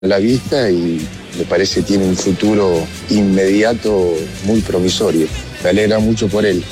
a la vista y me parece que tiene un futuro inmediato muy promisorio. Me alegra mucho por él.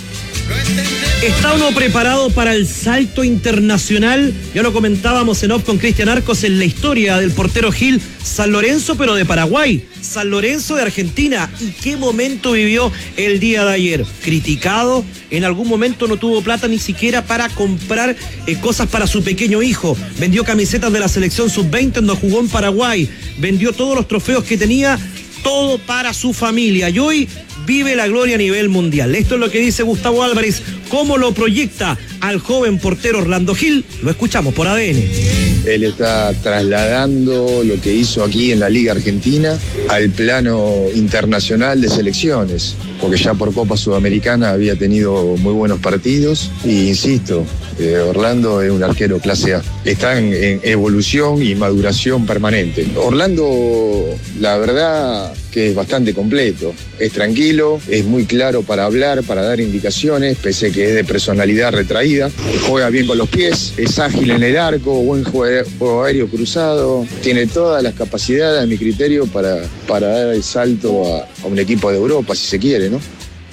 ¿Está uno preparado para el salto internacional? Ya lo comentábamos en off con Cristian Arcos en la historia del portero Gil. San Lorenzo, pero de Paraguay. San Lorenzo de Argentina. ¿Y qué momento vivió el día de ayer? Criticado, en algún momento no tuvo plata ni siquiera para comprar cosas para su pequeño hijo. Vendió camisetas de la selección sub-20 donde jugó en Paraguay. Vendió todos los trofeos que tenía, todo para su familia. Y hoy vive la gloria a nivel mundial. Esto es lo que dice Gustavo Álvarez, cómo lo proyecta al joven portero Orlando Gil. Lo escuchamos por ADN. Él está trasladando lo que hizo aquí en la Liga Argentina al plano internacional de selecciones, porque ya por Copa Sudamericana había tenido muy buenos partidos y insisto, Orlando es un arquero clase A. Está en evolución y maduración permanente. Orlando, la verdad que es bastante completo, es tranquilo, es muy claro para hablar, para dar indicaciones, pese que es de personalidad retraída, juega bien con los pies, es ágil en el arco, buen juego aéreo cruzado, tiene todas las capacidades a mi criterio para dar el salto a un equipo de Europa, si se quiere, ¿no?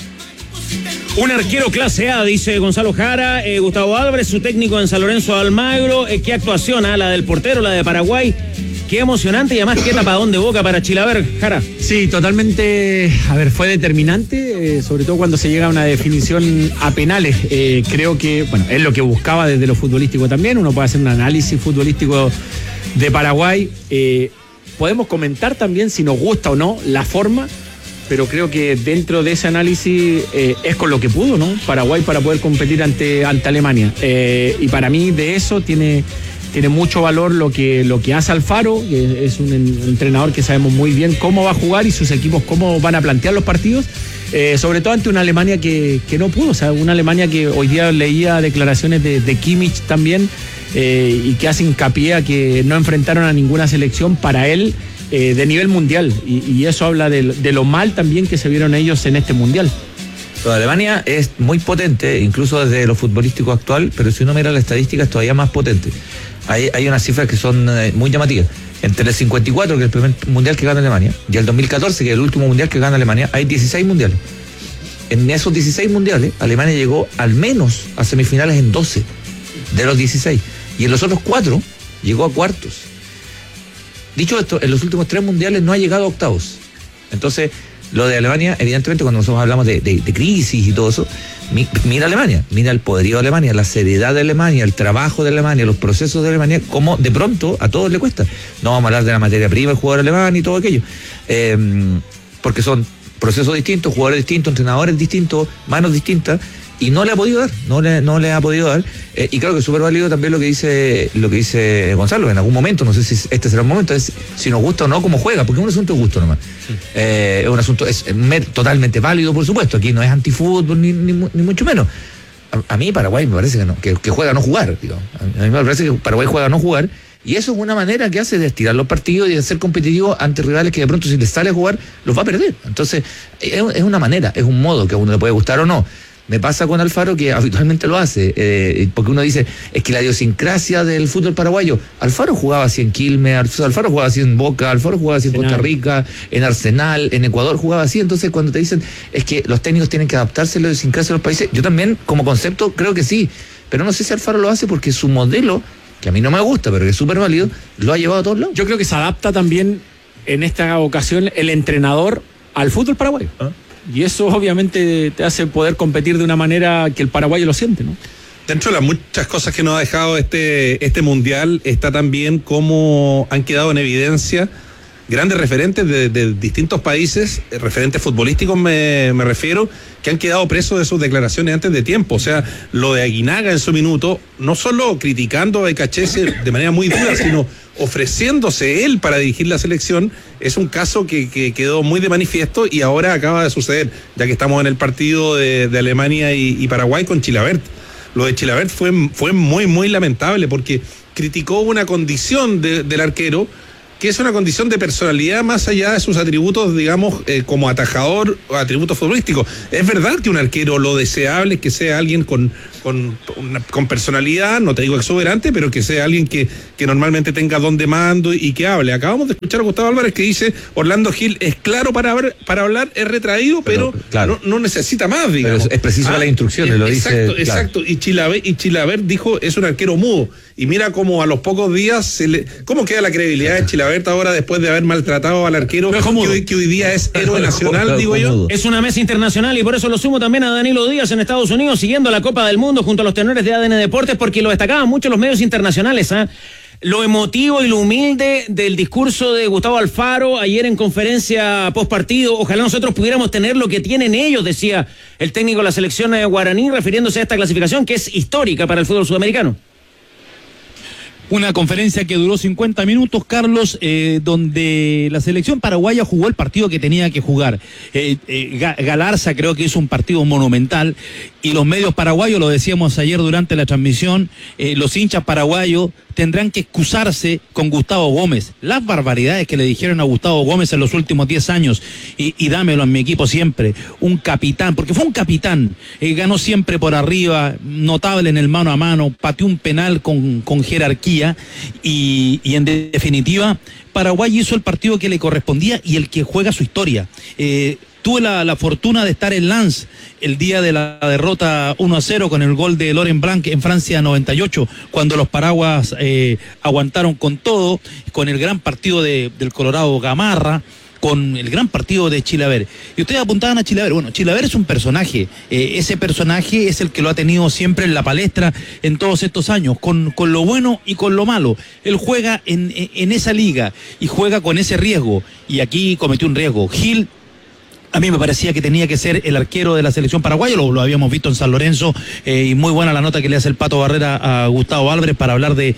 Un arquero clase A, dice Gonzalo Jara. Gustavo Álvarez, su técnico en San Lorenzo de Almagro. Qué actuación, la del portero, la de Paraguay. Qué emocionante y además qué tapadón de boca para Chilaver, Jara. Sí, totalmente, fue determinante, sobre todo cuando se llega a una definición a penales. Creo que, es lo que buscaba desde lo futbolístico también. Uno puede hacer un análisis futbolístico de Paraguay. Podemos comentar también si nos gusta o no la forma, pero creo que dentro de ese análisis es con lo que pudo, ¿no? Paraguay para poder competir ante Alemania. Y para mí de eso tiene mucho valor lo que hace Alfaro, que es un entrenador que sabemos muy bien cómo va a jugar y sus equipos cómo van a plantear los partidos, sobre todo ante una Alemania que no pudo, o sea, una Alemania que hoy día leía declaraciones de Kimmich también, y que hace hincapié a que no enfrentaron a ninguna selección para él de nivel mundial, y eso habla de lo mal también que se vieron ellos en este mundial. Toda Alemania es muy potente, incluso desde lo futbolístico actual, pero si uno mira las estadísticas es todavía más potente. Hay unas cifras que son muy llamativas. Entre el 54, que es el primer mundial que gana Alemania, y el 2014, que es el último mundial que gana Alemania, hay 16 mundiales. En esos 16 mundiales, Alemania llegó al menos a semifinales en 12 de los 16. Y en los otros 4 llegó a cuartos. Dicho esto, en los últimos 3 mundiales no ha llegado a octavos. Entonces, lo de Alemania, evidentemente, cuando nosotros hablamos de crisis y todo eso, mira Alemania, mira el poderío de Alemania, la seriedad de Alemania, el trabajo de Alemania, los procesos de Alemania, como de pronto a todos les cuesta. No vamos a hablar de la materia prima, el jugador alemán y todo aquello, porque son procesos distintos, jugadores distintos, entrenadores distintos, manos distintas, y no le ha podido dar, no le ha podido dar, y creo que es súper válido también lo que dice Gonzalo, en algún momento, no sé si este será el momento, es si nos gusta o no cómo juega, porque es un asunto de gusto nomás. Sí. Es un asunto, totalmente válido, por supuesto, aquí no es antifútbol ni mucho menos. A mí Paraguay me parece que no, que juega a no jugar, digo. A mí me parece que Paraguay juega a no jugar, y eso es una manera que hace de estirar los partidos y de ser competitivo ante rivales que de pronto si les sale a jugar, los va a perder. Entonces, es una manera, es un modo que a uno le puede gustar o no. Me pasa con Alfaro que habitualmente lo hace, porque uno dice, es que la idiosincrasia del fútbol paraguayo, Alfaro jugaba así en Quilmes, Alfaro jugaba así en Boca, Alfaro jugaba así en Costa Rica, en Arsenal, en Ecuador jugaba así. Entonces cuando te dicen, es que los técnicos tienen que adaptarse a la idiosincrasia de los países, yo también como concepto creo que sí, pero no sé si Alfaro lo hace porque su modelo, que a mí no me gusta, pero que es súper válido, lo ha llevado a todos lados. Yo creo que se adapta también en esta ocasión el entrenador al fútbol paraguayo. Y eso obviamente te hace poder competir de una manera que el paraguayo lo siente, ¿no? Dentro de las muchas cosas que nos ha dejado este mundial está también cómo han quedado en evidencia grandes referentes de distintos países, referentes futbolísticos me refiero, que han quedado presos de sus declaraciones antes de tiempo. O sea, lo de Aguinaga en su minuto, no solo criticando a Ecachese de manera muy dura, sino ofreciéndose él para dirigir la selección, es un caso que quedó muy de manifiesto y ahora acaba de suceder, ya que estamos en el partido de Alemania y Paraguay con Chilavert. Lo de Chilavert fue muy, muy lamentable porque criticó una condición del arquero que es una condición de personalidad más allá de sus atributos, digamos, como atajador o atributos futbolísticos. Es verdad que un arquero lo deseable es que sea alguien con personalidad, no te digo exuberante, pero que sea alguien que normalmente tenga don de mando y que hable. Acabamos de escuchar a Gustavo Álvarez que dice, Orlando Gil es claro para hablar, es retraído, pero claro, no necesita más, digamos. Pero es preciso las instrucciones, lo dice. Exacto. Y Chilavert dijo, es un arquero mudo. Y mira cómo a los pocos días cómo queda la credibilidad de Chilavert ahora después de haber maltratado al arquero que hoy día es héroe nacional, digo yo. Es una mesa internacional y por eso lo sumo también a Danilo Díaz en Estados Unidos, siguiendo la Copa del Mundo junto a los tenores de ADN Deportes, porque lo destacaban mucho los medios internacionales, lo emotivo y lo humilde del discurso de Gustavo Alfaro ayer en conferencia post partido. Ojalá nosotros pudiéramos tener lo que tienen ellos, decía el técnico de la selección guaraní, refiriéndose a esta clasificación que es histórica para el fútbol sudamericano. Una conferencia que duró 50 minutos, Carlos, donde la selección paraguaya jugó el partido que tenía que jugar. Galarza creo que hizo un partido monumental y los medios paraguayos, lo decíamos ayer durante la transmisión, los hinchas paraguayos tendrán que excusarse con Gustavo Gómez. Las barbaridades que le dijeron a Gustavo Gómez en los últimos 10 años, y dámelo en mi equipo siempre, un capitán, porque fue un capitán, ganó siempre por arriba, notable en el mano a mano, pateó un penal con jerarquía, y en definitiva, Paraguay hizo el partido que le correspondía y el que juega su historia. Tuve la fortuna de estar en Lens el día de la derrota 1-0 con el gol de Laurent Blanc en Francia 98, cuando los paraguas aguantaron con todo, con el gran partido del Colorado Gamarra, con el gran partido de Chilavert. Y ustedes apuntaban a Chilavert. Bueno, Chilavert es un personaje. Ese personaje es el que lo ha tenido siempre en la palestra en todos estos años, con lo bueno y con lo malo. Él juega en esa liga y juega con ese riesgo. Y aquí cometió un riesgo. Gil, a mí me parecía que tenía que ser el arquero de la selección paraguaya, lo habíamos visto en San Lorenzo, y muy buena la nota que le hace el Pato Barrera a Gustavo Álvarez para hablar del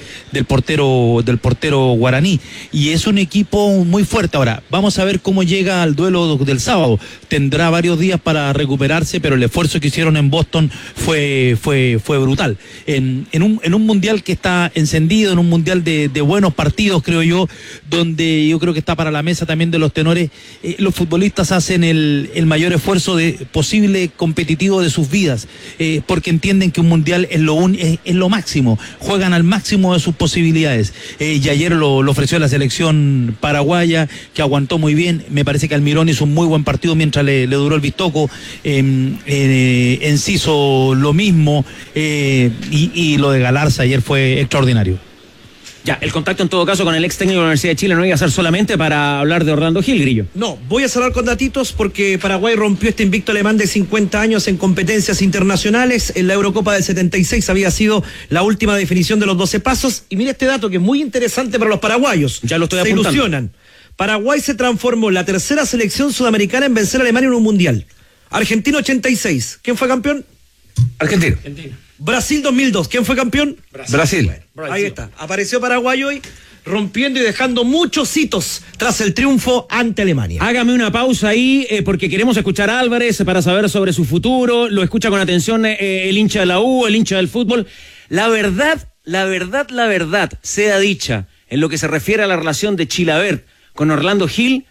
portero guaraní. Y es un equipo muy fuerte. Ahora, vamos a ver cómo llega al duelo del sábado. Tendrá varios días para recuperarse, pero el esfuerzo que hicieron en Boston fue brutal. En un mundial que está encendido, en un mundial de buenos partidos, creo yo, donde yo creo que está para la mesa también de los tenores, los futbolistas hacen el mayor esfuerzo posible competitivo de sus vidas, porque entienden que un mundial es lo máximo, juegan al máximo de sus posibilidades, y ayer lo ofreció la selección paraguaya, que aguantó muy bien. Me parece que Almirón hizo un muy buen partido mientras le duró el Bistoco, Enciso lo mismo, y lo de Galarza ayer fue extraordinario. Ya, el contacto en todo caso con el ex técnico de la Universidad de Chile no iba a ser solamente para hablar de Orlando Gil, Grillo. No, voy a cerrar con datitos porque Paraguay rompió este invicto alemán de 50 años en competencias internacionales. En la Eurocopa del 76 había sido la última definición de los 12 pasos. Y mira este dato que es muy interesante para los paraguayos. Ya lo estoy apuntando. Se ilusionan. Paraguay se transformó en la tercera selección sudamericana en vencer a Alemania en un mundial. Argentina 86. ¿Quién fue campeón? Argentina. Brasil 2002. ¿Quién fue campeón? Brasil. Ahí está. Apareció Paraguay hoy rompiendo y dejando muchos hitos tras el triunfo ante Alemania. Hágame una pausa ahí, porque queremos escuchar a Álvarez para saber sobre su futuro. Lo escucha con atención el hincha de la U, el hincha del fútbol. La verdad, sea dicha, en lo que se refiere a la relación de Chilavert con Orlando Gil,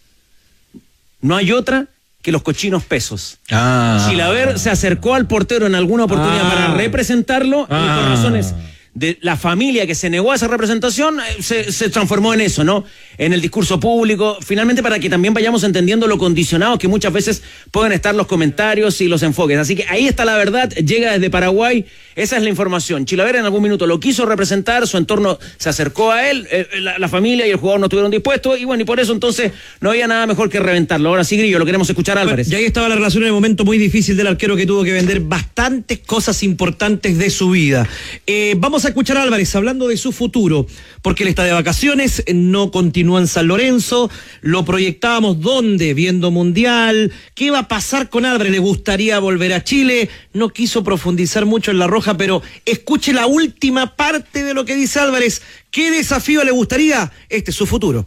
no hay otra que los cochinos pesos. Chilavert se acercó al portero en alguna oportunidad para representarlo, y por razones de la familia que se negó a esa representación, se transformó en eso, ¿no? En el discurso público, finalmente, para que también vayamos entendiendo lo condicionados que muchas veces pueden estar los comentarios y los enfoques. Así que ahí está la verdad, llega desde Paraguay, esa es la información. Chilavert en algún minuto lo quiso representar, su entorno se acercó a él, la familia y el jugador no estuvieron dispuestos, y bueno, y por eso entonces no había nada mejor que reventarlo. Ahora sí, Grillo, lo queremos escuchar a Álvarez. Y ahí estaba la relación en el momento muy difícil del arquero, que tuvo que vender bastantes cosas importantes de su vida. Vamos a escuchar a Álvarez hablando de su futuro, porque él está de vacaciones, no continúa en San Lorenzo, lo proyectábamos ¿dónde? Viendo Mundial. ¿Qué va a pasar con Álvarez? ¿Le gustaría volver a Chile? No quiso profundizar mucho en La Roja, pero escuche la última parte de lo que dice Álvarez. ¿Qué desafío le gustaría? Este es su futuro.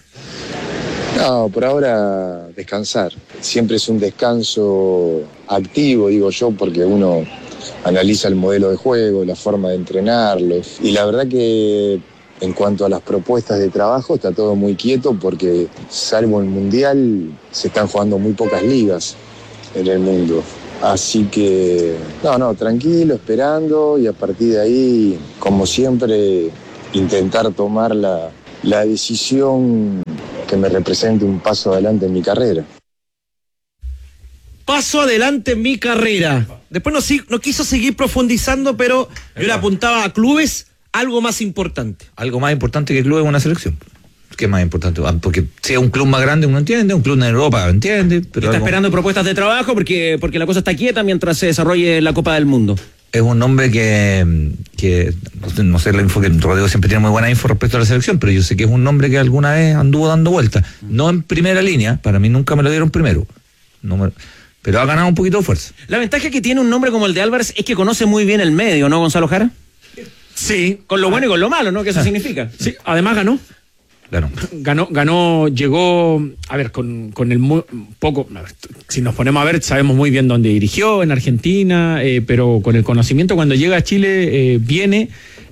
No, por ahora descansar. Siempre es un descanso activo, digo yo, porque uno analiza el modelo de juego, la forma de entrenarlos. Y la verdad que En cuanto a las propuestas de trabajo, está todo muy quieto porque, salvo el Mundial, se están jugando muy pocas ligas en el mundo. Así que, tranquilo, esperando, y a partir de ahí, como siempre, intentar tomar la decisión que me represente un paso adelante en mi carrera. Paso adelante en mi carrera. Después no quiso seguir profundizando, pero yo le apuntaba a clubes algo más importante. Algo más importante que club es una selección. ¿Qué es más importante? Porque si es un club más grande uno entiende, un club en Europa entiende. Pero está esperando propuestas de trabajo porque la cosa está quieta mientras se desarrolle la Copa del Mundo. Es un hombre que no sé la info, que Rodrigo siempre tiene muy buena info respecto a la selección, pero yo sé que es un hombre que alguna vez anduvo dando vueltas. No en primera línea, para mí nunca me lo dieron primero. Pero ha ganado un poquito de fuerza. La ventaja que tiene un nombre como el de Álvarez es que conoce muy bien el medio, ¿no, Gonzalo Jara? Sí. Con lo bueno y con lo malo, ¿no? ¿Qué eso significa? Sí, además ganó. Ganó, llegó, a ver, con el poco, si nos ponemos a ver, sabemos muy bien dónde dirigió, en Argentina, pero con el conocimiento, cuando llega a Chile, viene,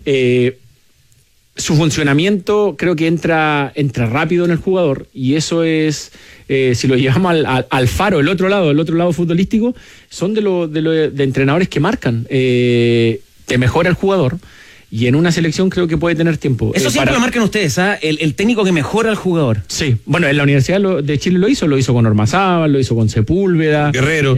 su funcionamiento creo que entra rápido en el jugador, y eso es, si lo llevamos al faro, el otro lado futbolístico, son de entrenadores que marcan, te mejora el jugador. Y en una selección creo que puede tener tiempo. Eso siempre lo marcan ustedes, ¿ah? El técnico que mejora al jugador. Sí, bueno, en la Universidad de Chile lo hizo con Ormazábal, lo hizo con Sepúlveda. Guerrero.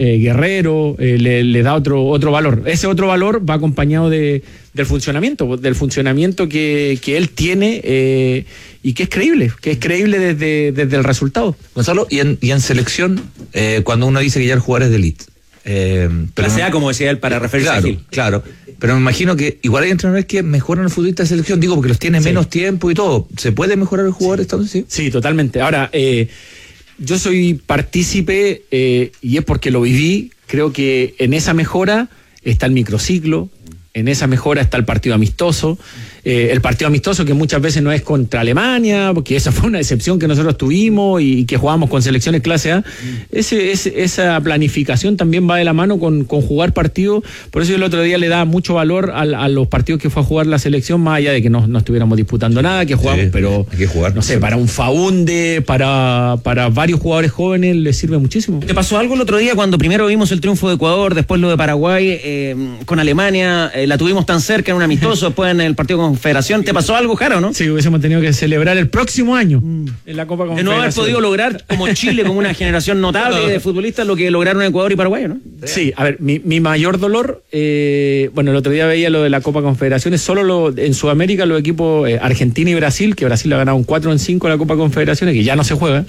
Le da otro valor. Ese otro valor va acompañado del funcionamiento que él tiene y que es creíble desde el resultado. Gonzalo, y en selección, cuando uno dice que ya el jugador es de elite. Clase A, como decía él, para referirse a Gil. Claro, pero me imagino que igual hay entrenadores que mejoran al futbolista de selección, digo, porque los tiene menos tiempo y todo. ¿Se puede mejorar el jugador estando así? Sí, totalmente. Ahora, yo soy partícipe y es porque lo viví. Creo que en esa mejora está el microciclo, en esa mejora está el partido amistoso. El partido amistoso que muchas veces no es contra Alemania, porque esa fue una excepción que nosotros tuvimos y que jugamos con selecciones clase A. Esa planificación también va de la mano con jugar partidos. Por eso yo el otro día le daba mucho valor a los partidos que fue a jugar la selección, más allá de que no estuviéramos disputando nada, que jugamos, pero hay que jugar, no sé, para un Faunde, para varios jugadores jóvenes les sirve muchísimo. ¿Te pasó algo el otro día cuando primero vimos el triunfo de Ecuador, después lo de Paraguay, con Alemania, la tuvimos tan cerca en un amistoso, después en el partido con Federación? ¿Te pasó algo, Jara, o no? Sí, hubiésemos tenido que celebrar el próximo año en la Copa Confederación. De no haber podido lograr, como Chile, como una generación notable de futbolistas, lo que lograron Ecuador y Paraguay, ¿no? Sí, a ver, mi mayor dolor, bueno, el otro día veía lo de la Copa Confederaciones, solo en Sudamérica los equipos Argentina y Brasil, que Brasil ha ganado un 4-5 la Copa Confederaciones, que ya no se juega,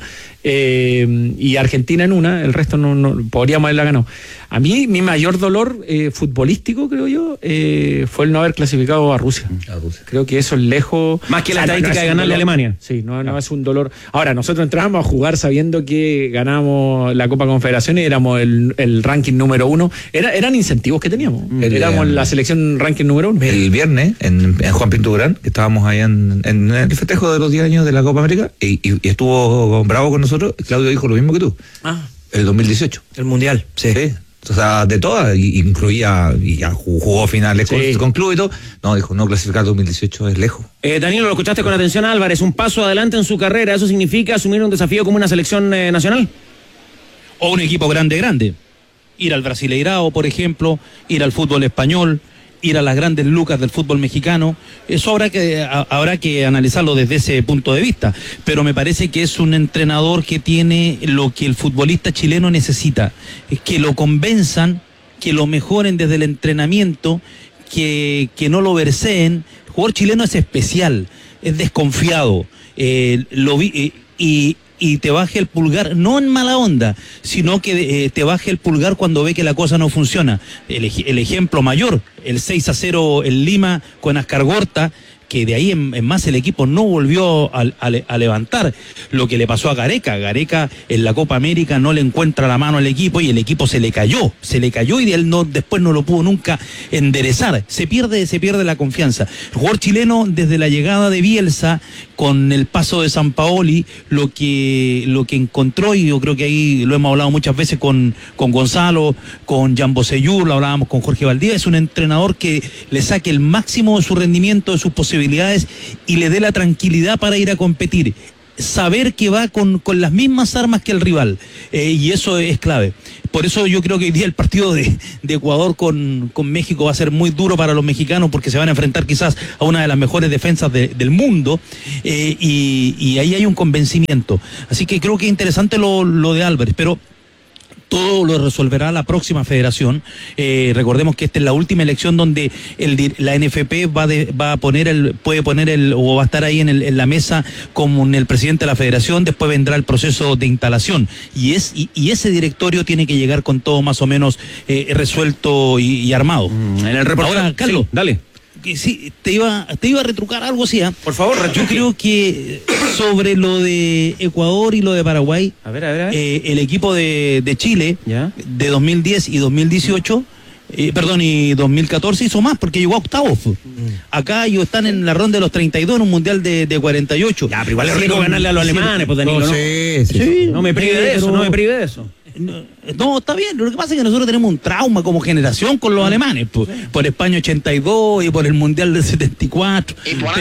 y Argentina en una, el resto no podríamos haberla ganado. A mí, mi mayor dolor futbolístico, creo yo, fue el no haber clasificado a Rusia. Creo que eso es lejos. Más que la estadística de ganarle a Alemania. Sí, no es un dolor. Ahora, nosotros entramos a jugar sabiendo que ganamos la Copa Confederaciones y éramos el ranking número 1. Eran incentivos que teníamos. Éramos la selección ranking número 1. El viernes, en Juan Pinto Durán, que estábamos allá en el festejo de los 10 años de la Copa América, y estuvo bravo con nosotros. Claudio dijo lo mismo que tú. El 2018. El Mundial, sí. O sea, de todas, incluía, y ya jugó finales con club y todo. No, dijo, no clasificar 2018 es lejos. Danilo, lo escuchaste con atención, Álvarez, un paso adelante en su carrera. ¿Eso significa asumir un desafío como una selección nacional? O un equipo grande. Ir al Brasileirao, por ejemplo, ir al fútbol español, ir a las grandes lucas del fútbol mexicano. Eso habrá que analizarlo desde ese punto de vista, pero me parece que es un entrenador que tiene lo que el futbolista chileno necesita, es que lo convenzan, que lo mejoren desde el entrenamiento, que no lo verseen. El jugador chileno es especial, es desconfiado, y te baje el pulgar, no en mala onda, sino que te baje el pulgar cuando ve que la cosa no funciona. El ejemplo mayor, el 6-0 en Lima con Ascargorta, que de ahí en más el equipo no volvió a levantar. Lo que le pasó a Gareca en la Copa América no le encuentra la mano al equipo y el equipo se le cayó y él después no lo pudo nunca enderezar. Se pierde la confianza. El jugador chileno, desde la llegada de Bielsa, con el paso de Sampaoli, lo que encontró, y yo creo que ahí lo hemos hablado muchas veces con Gonzalo, con Jan Bosellur, lo hablábamos con Jorge Valdivia, es un entrenador que le saque el máximo de su rendimiento, de sus posibilidades, posibilidades y le dé la tranquilidad para ir a competir. Saber que va con las mismas armas que el rival, y eso es clave. Por eso yo creo que hoy día el partido de Ecuador con México va a ser muy duro para los mexicanos, porque se van a enfrentar quizás a una de las mejores defensas del mundo, y ahí hay un convencimiento. Así que creo que es interesante lo de Álvarez, pero todo lo resolverá la próxima federación. Recordemos que esta es la última elección donde la NFP puede poner o va a estar ahí en la mesa con el presidente de la federación. Después vendrá el proceso de instalación y ese directorio tiene que llegar con todo más o menos resuelto y armado. En el reportaje. Ahora, Carlos, sí, dale. Sí, te iba a retrucar algo así, ¿eh? Por favor, yo creo que sobre lo de Ecuador y lo de Paraguay, a ver. el equipo de Chile, ¿ya?, de 2010 y 2018, y 2014 hizo más porque llegó a octavos. Acá ellos están en la ronda de los 32 en un mundial de 48. Ya, pero igual es rico ganarle a los alemanes, pues, Danilo, ¿no? Sí. No me prive de eso, No, está bien. Lo que pasa es que nosotros tenemos un trauma como generación con los alemanes, por España 82 y por el Mundial del 74.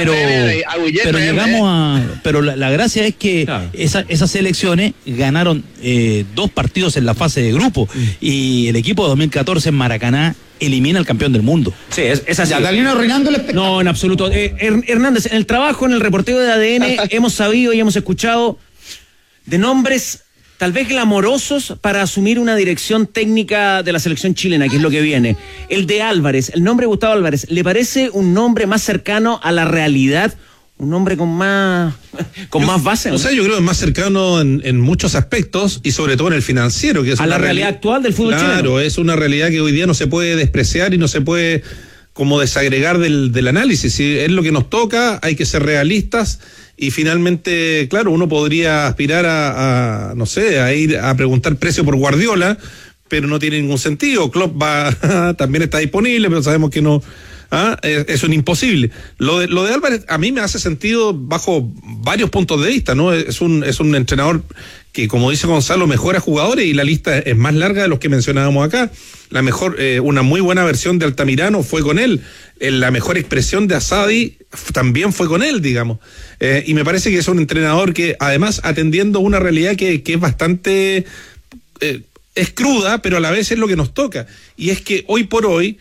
Pero llegamos pero la gracia es que claro, esas selecciones ganaron 2 partidos en la fase de grupo, y el equipo de 2014 en Maracaná elimina al campeón del mundo. Sí, es así. Arruinando el espectáculo. No, en absoluto. Hernández, en el trabajo, en el reporteo de ADN, hemos sabido y hemos escuchado de nombres tal vez glamorosos para asumir una dirección técnica de la selección chilena, que es lo que viene. El de Álvarez, el nombre de Gustavo Álvarez, ¿le parece un nombre más cercano a la realidad? Un nombre con más base, ¿no? O sea, yo creo que es más cercano en muchos aspectos, y sobre todo en el financiero, que es a la realidad actual del fútbol chileno. Claro, es una realidad que hoy día no se puede despreciar y no se puede como desagregar del análisis. Si es lo que nos toca, hay que ser realistas. Y finalmente, claro, uno podría aspirar a ir a preguntar precio por Guardiola, pero no tiene ningún sentido. Klopp también está disponible, pero sabemos que no. Es un imposible. Lo de Álvarez a mí me hace sentido bajo varios puntos de vista, ¿no? Es un entrenador que, como dice Gonzalo, mejora jugadores, y la lista es más larga de los que mencionábamos acá. La mejor, una muy buena versión de Altamirano fue con él. La mejor expresión de Asadi también fue con él, digamos. Y me parece que es un entrenador que, además, atendiendo una realidad que es bastante es cruda, pero a la vez es lo que nos toca. Y es que hoy por hoy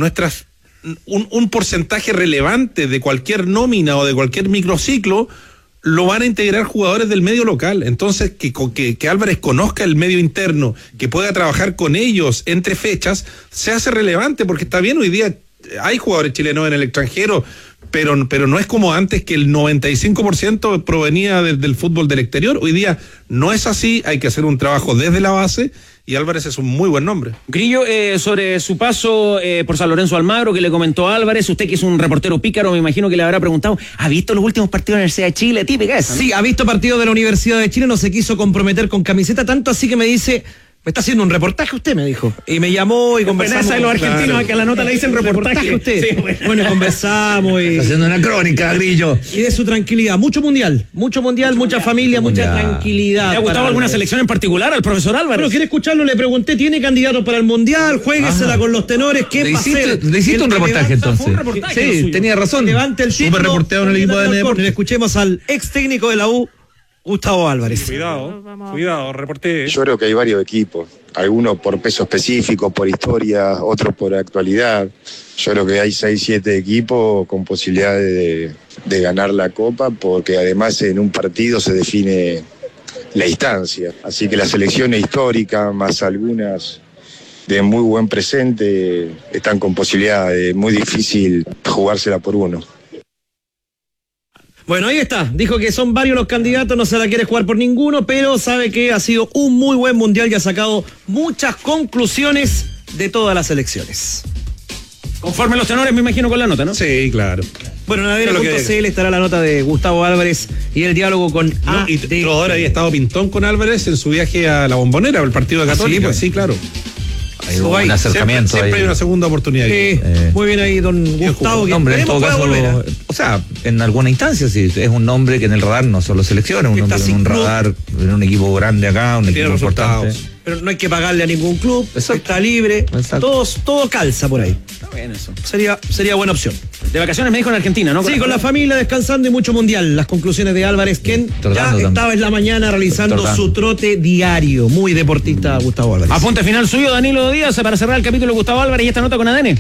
un porcentaje relevante de cualquier nómina o de cualquier microciclo lo van a integrar jugadores del medio local. Entonces, que Álvarez conozca el medio interno, que pueda trabajar con ellos entre fechas, se hace relevante, porque está bien, hoy día hay jugadores chilenos en el extranjero, pero no es como antes, que el 95% provenía del fútbol del exterior. Hoy día no es así, hay que hacer un trabajo desde la base, y Álvarez es un muy buen nombre. Grillo, sobre su paso por San Lorenzo Almagro, que le comentó a Álvarez, usted que es un reportero pícaro, me imagino que le habrá preguntado, ¿ha visto los últimos partidos de la Universidad de Chile? Típica esa, ¿no? Sí, ha visto partidos de la Universidad de Chile, no se quiso comprometer con camiseta, tanto así que me dice... Me está haciendo un reportaje usted, me dijo. Y me llamó y conversamos. De los argentinos, claro, que a la nota le dicen reportaje usted. Sí, bueno, conversamos y... Está haciendo una crónica, Grillo. Y de su tranquilidad. Mucha familia, mucha tranquilidad. ¿Le ha gustado alguna selección en particular al profesor Álvarez? Bueno, quiere escucharlo, le pregunté, ¿tiene candidatos para el Mundial? Juéguesela con los tenores, ¿qué va a hacer? Le hiciste un reportaje entonces. Fue un reportaje, sí, tenía razón. Levante el título. Súper reporteado en el equipo de Deportes. Escuchemos al ex técnico de la U, Gustavo Álvarez. Cuidado, reporté. Yo creo que hay varios equipos, algunos por peso específico, por historia, otros por actualidad. Yo creo que hay 6-7 equipos con posibilidades de ganar la Copa, porque además en un partido se define la instancia. Así que las selecciones históricas, más algunas de muy buen presente, están con posibilidad de muy difícil jugársela por uno. Bueno, ahí está. Dijo que son varios los candidatos, no se la quiere jugar por ninguno, pero sabe que ha sido un muy buen mundial y ha sacado muchas conclusiones de todas las elecciones. Conforme los tenores, me imagino, con la nota, ¿no? Sí, claro. Bueno, en ADN.cl estará la nota de Gustavo Álvarez y el diálogo con Y Trodor había estado pintón con Álvarez en su viaje a la Bombonera, el partido de Católica. Sí, pues. Sí, claro. Hay un acercamiento. Siempre hay una segunda oportunidad. Muy bien ahí, don Gustavo. Un nombre, en todo caso, o sea, en alguna instancia sí, es un nombre que en el radar no solo selecciona, un nombre en un radar, en un equipo grande acá, un equipo importante. Pero no hay que pagarle a ningún club, Exacto. está libre, todo calza por ahí. Está bien eso. Sería buena opción. De vacaciones me dijo en Argentina, ¿no? Sí, con la familia descansando y mucho mundial. Las conclusiones de Álvarez, quien Trotando ya también. estaba en la mañana realizando Trotando. su trote diario. Muy deportista Gustavo Álvarez. Apunte final suyo, Danilo Díaz, para cerrar el capítulo de Gustavo Álvarez y esta nota con ADN.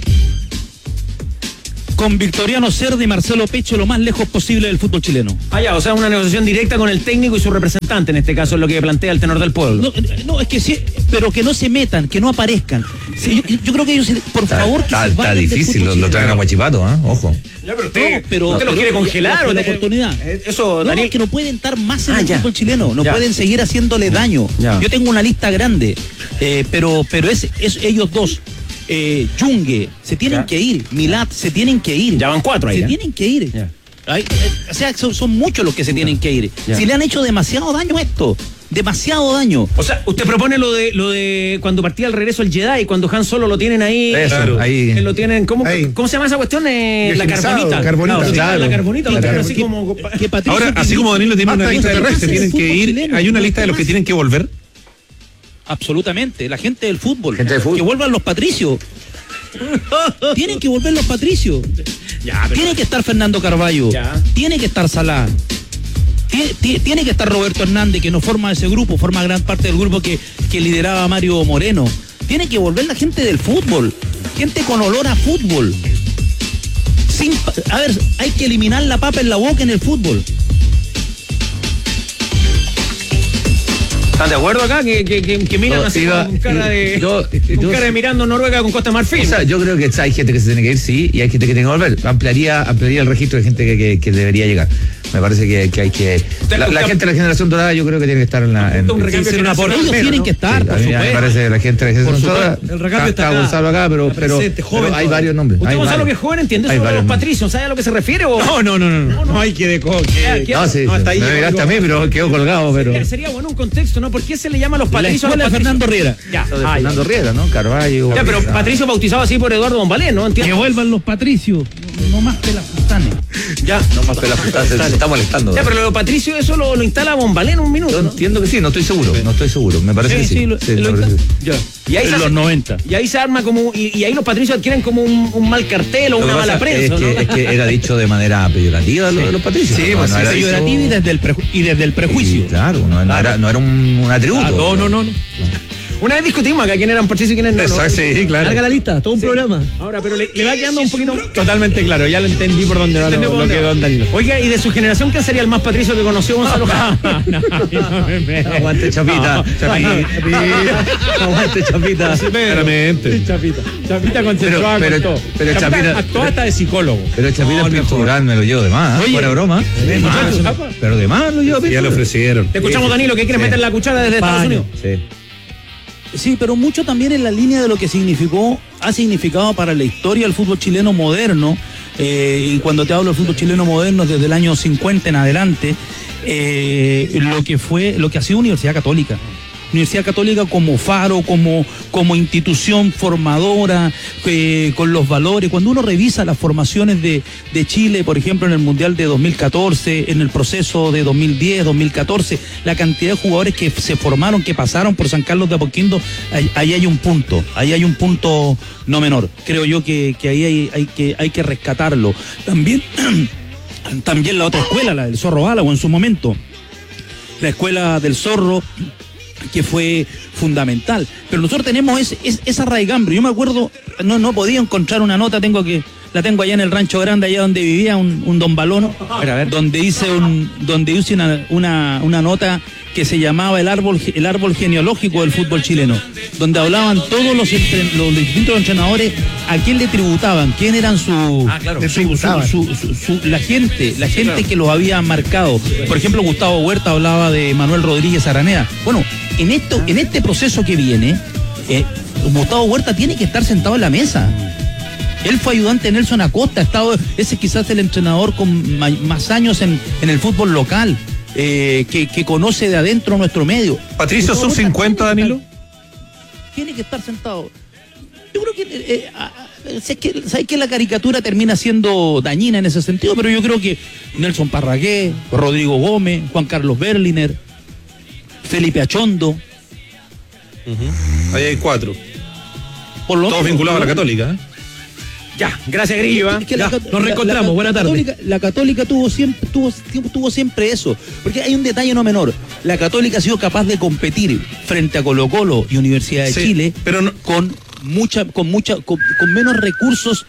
Con Victoriano Cerda y Marcelo Pecho lo más lejos posible del fútbol chileno. Ah, ya, o sea, una negociación directa con el técnico y su representante, en este caso es lo que plantea el tenor del pueblo. No, es que sí, pero que no se metan, que no aparezcan. Sí, yo creo que ellos, por favor, que se Está vayan del difícil, fútbol lo traen a chileno. Guachipato, ojo. Ya, pero usted, No, pero- usted lo quiere congelar la o oportunidad. Eso, No, Daniel. es que no pueden estar más en Ah, el ya. fútbol chileno, no Ya. pueden seguir haciéndole daño. Ya. Yo tengo una lista grande, pero es ellos dos. Yungue, se tienen Ya. que ir. Milat, se tienen que ir. Ya van 4 ahí. Se ¿eh? tienen que ir. Ya. O sea, son muchos los que se tienen que ir. Ya. Si le han hecho demasiado daño a esto, demasiado daño. O sea, usted propone lo de cuando partía el regreso el Jedi, cuando Han Solo lo tienen ahí. Eso, Claro. ahí. Que lo tienen, ¿cómo se llama esa cuestión? La Virginizado, carbonita. carbonita. Claro, Claro. La carbonita, lo Claro. tienen así como. Que Patricio Ahora, así tiene- como Danilo tiene una Hasta lista de los que se extraterrestre. tienen que ir, Fútbol hay una chileno, lista de los que más. tienen que volver. Absolutamente, la gente del fútbol. Gente del fútbol. Que vuelvan los patricios. Tienen que volver los patricios. Ya, pero- Tiene que estar Fernando Carballo. Ya. Tiene que estar Salá. Tiene que estar Roberto Hernández, que no forma ese grupo, forma gran parte del grupo que lideraba Mario Moreno. Tiene que volver la gente del fútbol. Gente con olor a fútbol. A ver, hay que eliminar la papa en la boca en el fútbol. ¿Están de acuerdo acá? Que miran No, así iba- con cara de. yo- con cara de mirando Noruega con Costa de Marfil. O sea, yo creo que hay gente que se tiene que ir, sí, y hay gente que tiene que volver. Ampliaría el registro de gente que debería llegar. Me parece que hay que. La gente de la generación dorada, yo creo que tiene que estar en la. Un recambio generacional. Ellos tienen que estar, por a mí me supuesto. parece que la gente de la generación dorada. El recambio está acá. Gonzalo acá, pero Presente, joven hay todavía. varios nombres. Usted, hay Gonzalo, varios. que es joven, ¿entiende Hay eso de varios los nombres. patricios? ¿Sabe a lo que se refiere? O... No hay que ¿Qué- No, sí, No, hasta ahí me llegó, miraste a mí, pero quedó colgado, pero. Sería bueno un contexto, ¿no? ¿Por qué se le llama a los La patricios? escuela a de los Fernando Riera. Ya, Lo de ah, Fernando Riera, ¿no? Carvalho. ya, pero Patricio bautizado así por Eduardo Bombalé, ¿no? Que Entiendo. vuelvan los patricios. No más que las fustanes. Ya, No más que se está molestando. ya, pero lo de Patricio eso lo instala Bombalé en un minuto. Yo ¿no? entiendo que sí, no estoy seguro. Me parece que sí. Sí, lo me parece que sí. Ya. Y ahí, En se los hace- 90. y ahí se arma como. Y ahí los patricios adquieren como un mal cartel o Lo que una pasa mala prensa, es que, ¿no? es que era dicho de manera peyorativa lo de los patricios. Sí, no, pues no sí, era dicho- Peyorativo y desde el prejuicio. Sí, claro, no era un atributo. No. Una vez discutimos acá quién eran patricios y quiénes no. Exacto, sí, claro. Larga la lista, todo un programa. Ahora, pero le va quedando un poquito. Totalmente claro, ya lo entendí por dónde va ¿Entendés por lo dónde que va? don Danilo. Oiga, ¿y de su generación quién sería el más patricio que conoció Gonzalo Jara? Aguante, Chapita. Aguante, Chapita. Claramente. Chapita consensuada Pero- con todo. pero Chapita- actuó hasta de psicólogo. Pero Chapita el Pintural me lo llevo de más. Oye, Fuera broma. De más. Pero de más lo llevo Ya le Pintural. ofrecieron. Te escuchamos, Danilo, que quiere Sí. meter la cuchara desde Estados Unidos. Sí. Sí, pero mucho también en la línea de lo que ha significado para la historia del fútbol chileno moderno, y cuando te hablo del fútbol chileno moderno desde el año 50 en adelante, lo que ha sido Universidad Católica. Universidad Católica como faro, como institución formadora, con los valores. Cuando uno revisa las formaciones de Chile, por ejemplo, en el Mundial de 2014, en el proceso de 2010, 2014, la cantidad de jugadores que se formaron, que pasaron por San Carlos de Apoquindo, ahí hay un punto no menor. Creo yo que ahí hay que rescatarlo. También la otra escuela, la del Zorro Álamo en su momento. La escuela del Zorro, que fue fundamental. Pero nosotros tenemos esa raigambre. Yo me acuerdo, no podía encontrar una nota, la tengo allá en el Rancho Grande, allá donde vivía un don Balón, donde hice una nota que se llamaba el árbol genealógico del fútbol chileno, donde hablaban todos los distintos entrenadores a quién le tributaban, quién eran la gente que los había marcado. Por ejemplo, Gustavo Huerta hablaba de Manuel Rodríguez Araneda. Bueno, en este proceso que viene, Gustavo Huerta tiene que estar sentado en la mesa. Él fue ayudante de Nelson Acosta, ese quizás el entrenador con más años en el fútbol local, que conoce de adentro nuestro medio. Patricio Gustavo sub Huerta 50, Danilo. tiene que estar sentado. Yo creo que sabes que la caricatura termina siendo dañina en ese sentido, pero yo creo que Nelson Parragué, Rodrigo Gómez, Juan Carlos Berliner, Felipe Achondo, Ahí hay 4. Por lo Todos menos, vinculados a la Católica. Ya, gracias Grillo. Es que nos reencontramos, buena tarde. La Católica tuvo siempre eso, porque hay un detalle no menor. La Católica ha sido capaz de competir frente a Colo-Colo y Universidad de Chile, pero no, con menos recursos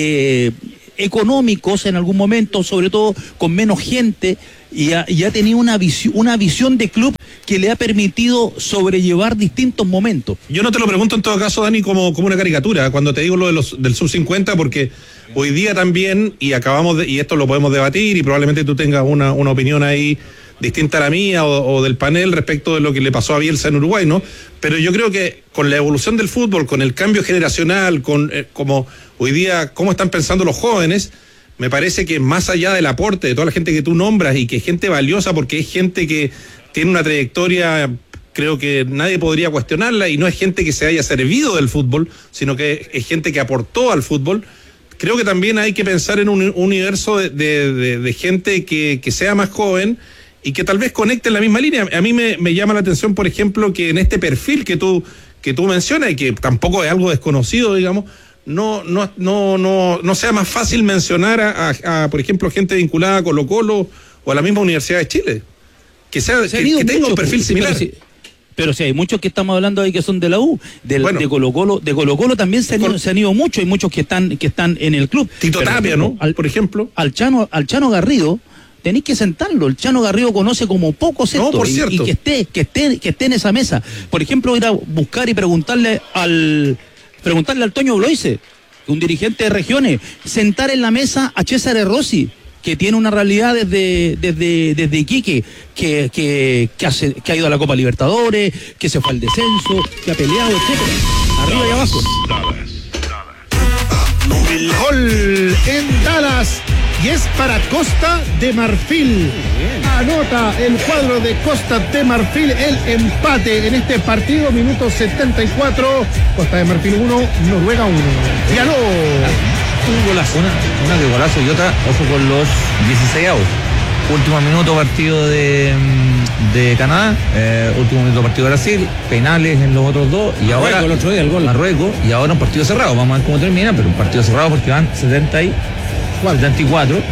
económicos en algún momento, sobre todo con menos gente, y ha tenido una visión de club que le ha permitido sobrellevar distintos momentos. yo no te lo pregunto en todo caso, Dani, como una caricatura, cuando te digo lo del sub-50, porque hoy día también, y esto lo podemos debatir, y probablemente tú tengas una opinión ahí distinta a la mía o del panel respecto de lo que le pasó a Bielsa en Uruguay, ¿no? Pero yo creo que con la evolución del fútbol, con el cambio generacional, con como hoy día, cómo están pensando los jóvenes, me parece que más allá del aporte de toda la gente que tú nombras y que es gente valiosa, porque es gente que tiene una trayectoria, creo que nadie podría cuestionarla, y no es gente que se haya servido del fútbol, sino que es gente que aportó al fútbol. Creo que también hay que pensar en un universo de gente que sea más joven y que tal vez conecte en la misma línea. A mí me llama la atención, por ejemplo, que en este perfil que tú mencionas, y que tampoco es algo desconocido, digamos, no sea más fácil mencionar a por ejemplo, gente vinculada a Colo-Colo o a la misma Universidad de Chile, que tenga un perfil similar. Pero sí, hay muchos que estamos hablando ahí que son de la U, de Colo-Colo también se han ido muchos, hay muchos que están en el club. Tito Tapia, ¿no? Por ejemplo. Al Chano Garrido tenéis que sentarlo. El Chano Garrido conoce como pocos esto, por cierto. y que esté en esa mesa. Por ejemplo, ir a buscar y preguntarle al Toño Bloise, un dirigente de regiones, sentar en la mesa a César Rossi, que tiene una realidad desde Iquique, que ha ido a la Copa Libertadores, que se fue al descenso, que ha peleado, etcétera. Arriba y abajo. Gol en Dallas. Y es para Costa de Marfil. Anota el cuadro de Costa de Marfil el empate en este partido, minuto 74. Costa de Marfil 1, Noruega 1. Dialó. Un golazo, una de golazo y otra, ojo con los 16avos. Último minuto partido de Canadá, último minuto partido de Brasil, penales en los otros dos, y ahora el otro día el gol. Marruecos, y ahora un partido cerrado. Vamos a ver cómo termina, pero un partido cerrado porque van 74.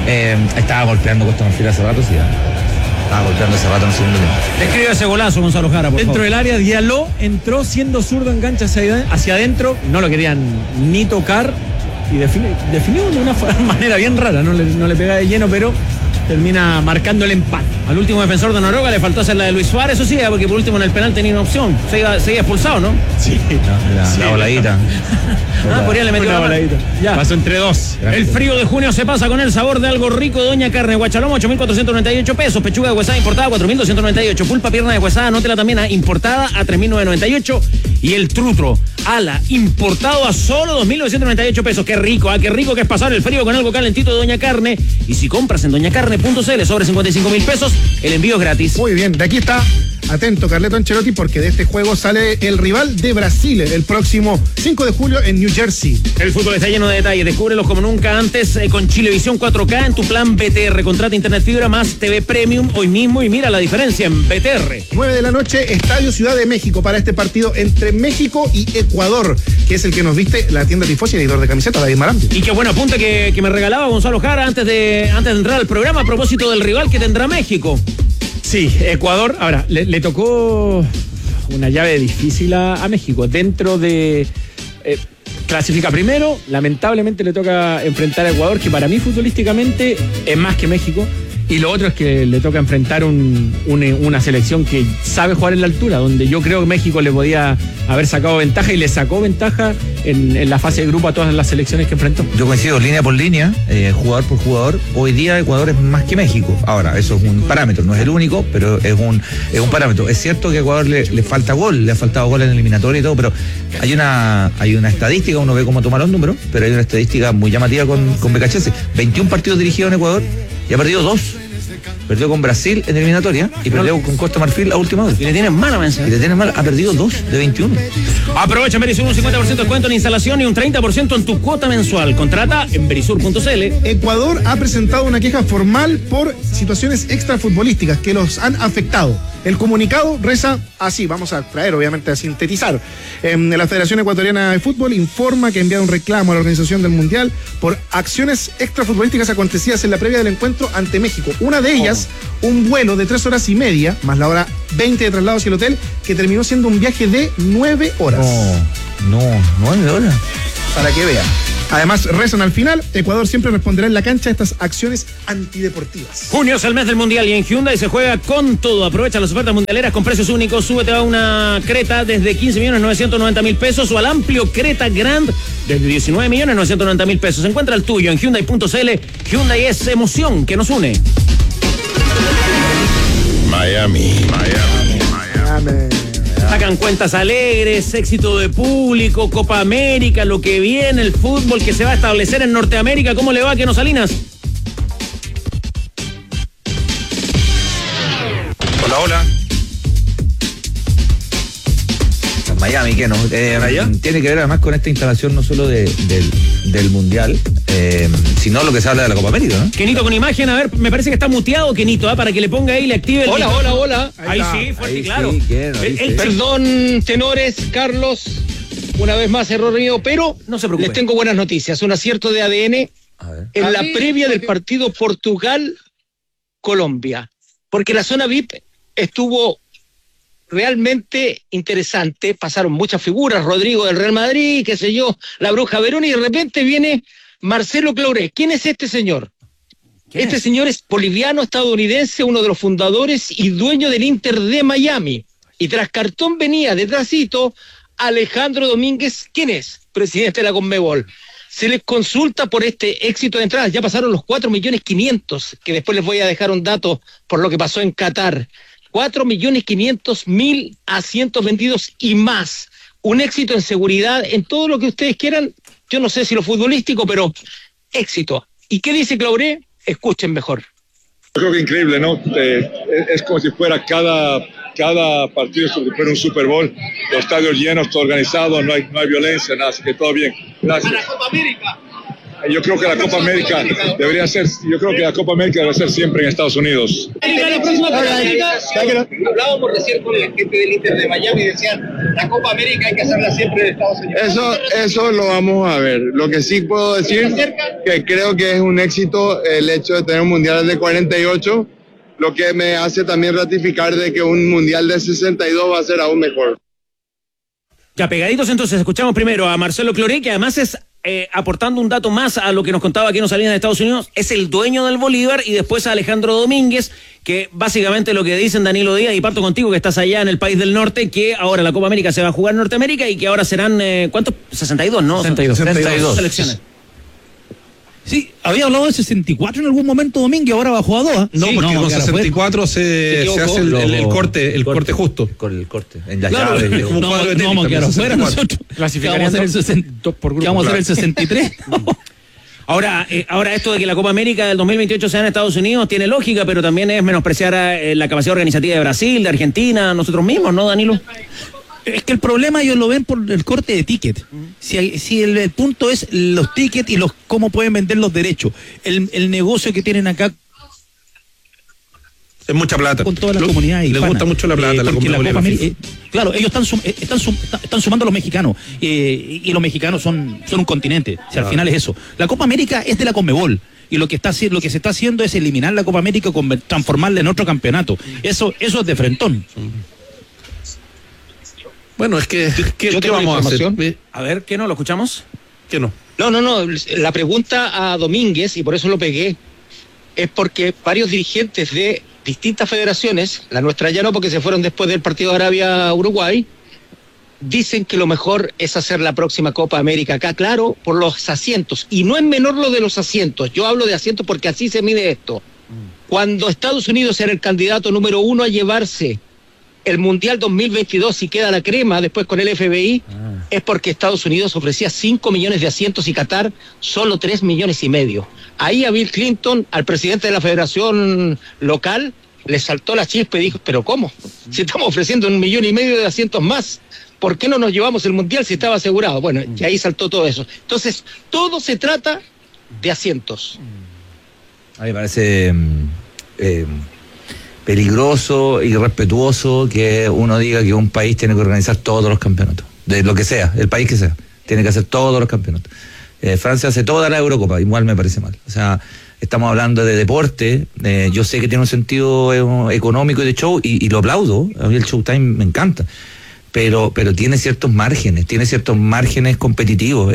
Estaba golpeando Costa Marfil hace rato, sí. Estaba golpeando hace rato en el segundo tiempo. Describe ese golazo, Gonzalo Jara, por Dentro favor. del área, Diallo entró siendo zurdo, engancha hacia adentro, no lo querían ni tocar y definió de una manera bien rara, no le pega de lleno, pero termina marcando el empate. Al último defensor de Noruega le faltó hacer la de Luis Suárez, eso sí, porque por último en el penal tenía una opción. Seguía expulsado, ¿no? Sí. La voladita. Por ahí le metió Una la voladita. Ya. Pasó entre dos. El frío de junio se pasa con el sabor de algo rico. Doña Carne, Guachalomo, 8.498 pesos. Pechuga de huesada importada, 4.298. Pulpa, pierna de huesada, anótela también, importada a 3.998. Y el trutro, ala, importado a solo 2.998 pesos. Qué rico que es pasar el frío con algo calentito de Doña Carne. Y si compras en doñacarne.cl sobre 55.000 pesos, el envío es gratis. Muy bien, de aquí está atento Carleto Ancelotti, porque de este juego sale el rival de Brasil el próximo 5 de julio en New Jersey. El fútbol está lleno de detalles, descúbrelos como nunca antes con Chilevisión 4K en tu plan BTR. Contrata internet fibra más TV Premium hoy mismo y mira la diferencia en BTR. 9 de la noche, Estadio Ciudad de México, para este partido entre México y Ecuador, que es el que nos viste la tienda Tifosi y el editor de camiseta, David Marante. Y qué buen apunte que me regalaba Gonzalo Jara antes de entrar al programa a propósito del rival que tendrá México. Sí, Ecuador, ahora, le tocó una llave difícil a México. Dentro de... clasifica primero, lamentablemente le toca enfrentar a Ecuador, que para mí futbolísticamente es más que México. Y lo otro es que le toca enfrentar una selección que sabe jugar en la altura, donde yo creo que México le podía haber sacado ventaja y le sacó ventaja en la fase de grupo a todas las selecciones que enfrentó. Yo coincido, línea por línea, jugador por jugador. Hoy día Ecuador es más que México. Ahora, eso es un parámetro, no es el único, pero es un parámetro. Es cierto que a Ecuador le falta gol, le ha faltado gol en eliminatoria y todo, pero hay una estadística, uno ve cómo toma los números, pero hay una estadística muy llamativa con BKHS. 21 partidos dirigidos en Ecuador y ha perdido 2. Perdió con Brasil en eliminatoria y perdió con Costa Marfil a última hora. Y le tienes mala, Y le tienes mal, ha perdido 2 de 21. Aprovecha en Verisur un 50% de descuento en instalación y un 30% en tu cuota mensual. Contrata en verisur.cl. Ecuador ha presentado una queja formal por situaciones extrafutbolísticas que los han afectado. El comunicado reza así, vamos a traer, obviamente, a sintetizar. La Federación Ecuatoriana de Fútbol informa que ha enviado un reclamo a la organización del Mundial por acciones extrafutbolísticas acontecidas en la previa del encuentro ante México. Una de ellas, un vuelo de 3 horas y media, más la hora 20 de traslado hacia el hotel, que terminó siendo un viaje de 9 horas. No, 9 horas. Para que vean. Además, rezan al final, Ecuador siempre responderá en la cancha a estas acciones antideportivas. Junio es el mes del Mundial y en Hyundai se juega con todo. Aprovecha las ofertas mundialeras con precios únicos. Súbete a una Creta desde 15.990.000 pesos o al amplio Creta Grand desde 19.990.000 pesos. Encuentra el tuyo en Hyundai.cl. Hyundai es emoción que nos une. Miami. Sacan cuentas alegres, éxito de público, Copa América, lo que viene, el fútbol que se va a establecer en Norteamérica. ¿Cómo le va, Keno Salinas? Hola. Miami, que no. Tiene que ver además con esta instalación no solo del Mundial, sino lo que se habla de la Copa América, ¿no? Kenito con imagen, a ver, me parece que está muteado, Kenito, para que le ponga ahí y le active el... Hola. Ahí sí, fuerte y claro. Sí, Perdón, tenores, Carlos, una vez más error mío, pero no se preocupe. Les tengo buenas noticias. Un acierto de ADN en la previa del partido Portugal-Colombia, porque la zona VIP estuvo realmente interesante. Pasaron muchas figuras, Rodrigo del Real Madrid, qué sé yo, la Bruja Verón, y de repente viene Marcelo Claure. ¿Quién es este señor? Este señor es boliviano-estadounidense, uno de los fundadores y dueño del Inter de Miami. Y tras cartón venía detrásito Alejandro Domínguez. ¿Quién es? Presidente de la Conmebol. Se les consulta por este éxito de entradas. Ya pasaron los 4.500.000, que después les voy a dejar un dato por lo que pasó en Qatar. 4.500.000 asientos vendidos y más. Un éxito en seguridad, en todo lo que ustedes quieran. Yo no sé si lo futbolístico, pero éxito. ¿Y qué dice Claure? Escuchen mejor. Yo creo que increíble, ¿no? Es como si fuera cada partido, como si fuera un Super Bowl. Los estadios llenos, todo organizado, no hay violencia, nada, así que todo bien. Gracias. Para la Copa América. Yo creo que la Copa América debe ser siempre en Estados Unidos. Hablábamos recién con la gente del Inter de Miami y decían, la Copa América hay que hacerla siempre en Estados Unidos. Eso lo vamos a ver. Lo que sí puedo decir que creo que es un éxito el hecho de tener un mundial de 48, lo que me hace también ratificar de que un mundial de 62 va a ser aún mejor. Ya pegaditos, entonces escuchamos primero a Marcelo Claure, que además es aportando un dato más a lo que nos contaba Keno Salinas de Estados Unidos, es el dueño del Bolívar, y después a Alejandro Domínguez, que básicamente lo que dicen Danilo Díaz, y parto contigo que estás allá en el país del norte, que ahora la Copa América se va a jugar en Norteamérica y que ahora serán, ¿cuántos? 62, ¿no? 62 selecciones. Sí, había hablado de 64 en algún momento, Domínguez, ahora bajó a 2. No, porque con 64 se hace el corte justo. Con el corte. En la Claro, llave. no vamos a quedar afuera nosotros. Clasificaríamos a hacer el 62 por grupo. ¿Qué vamos a hacer el 63? Ahora esto de que la Copa América del 2028 sea en Estados Unidos tiene lógica, pero también es menospreciar la capacidad organizativa de Brasil, de Argentina, nosotros mismos, ¿no, Danilo? Es que el problema ellos lo ven por el corte de ticket. Si el punto es los tickets y cómo pueden vender los derechos. El negocio que tienen acá es mucha plata. Con toda la comunidad hispana. Les gusta mucho la plata. Porque la Copa América, claro, ellos están sumando a los mexicanos. Y los mexicanos son un continente. Si al final es eso. La Copa América es de la Conmebol. Y lo que se está haciendo es eliminar la Copa América, transformarla en otro campeonato. Eso es de frentón. Bueno, es que ¿qué vamos a hacer? A ver, ¿qué no? ¿Lo escuchamos? ¿Qué no? No. La pregunta a Domínguez, y por eso lo pegué, es porque varios dirigentes de distintas federaciones, la nuestra ya no, porque se fueron después del partido de Arabia-Uruguay, dicen que lo mejor es hacer la próxima Copa América acá, claro, por los asientos. Y no es menor lo de los asientos. Yo hablo de asientos porque así se mide esto. Cuando Estados Unidos era el candidato número 1 a llevarse el Mundial 2022 y queda la crema después con el FBI, es porque Estados Unidos ofrecía 5 millones de asientos y Qatar solo 3,5 millones. Ahí a Bill Clinton, al presidente de la federación local, le saltó la chispa y dijo, ¿pero cómo? Si estamos ofreciendo 1,5 millones de asientos más, ¿por qué no nos llevamos el mundial si estaba asegurado? Bueno, y ahí saltó todo eso. Entonces, todo se trata de asientos. A mí me parece peligroso y irrespetuoso que uno diga que un país tiene que organizar todos los campeonatos, de lo que sea, el país que sea, tiene que hacer todos los campeonatos. Francia hace toda la Eurocopa, igual me parece mal. O sea, estamos hablando de deporte, yo sé que tiene un sentido económico y de show, y lo aplaudo, a mí el Showtime me encanta, pero tiene ciertos márgenes competitivos.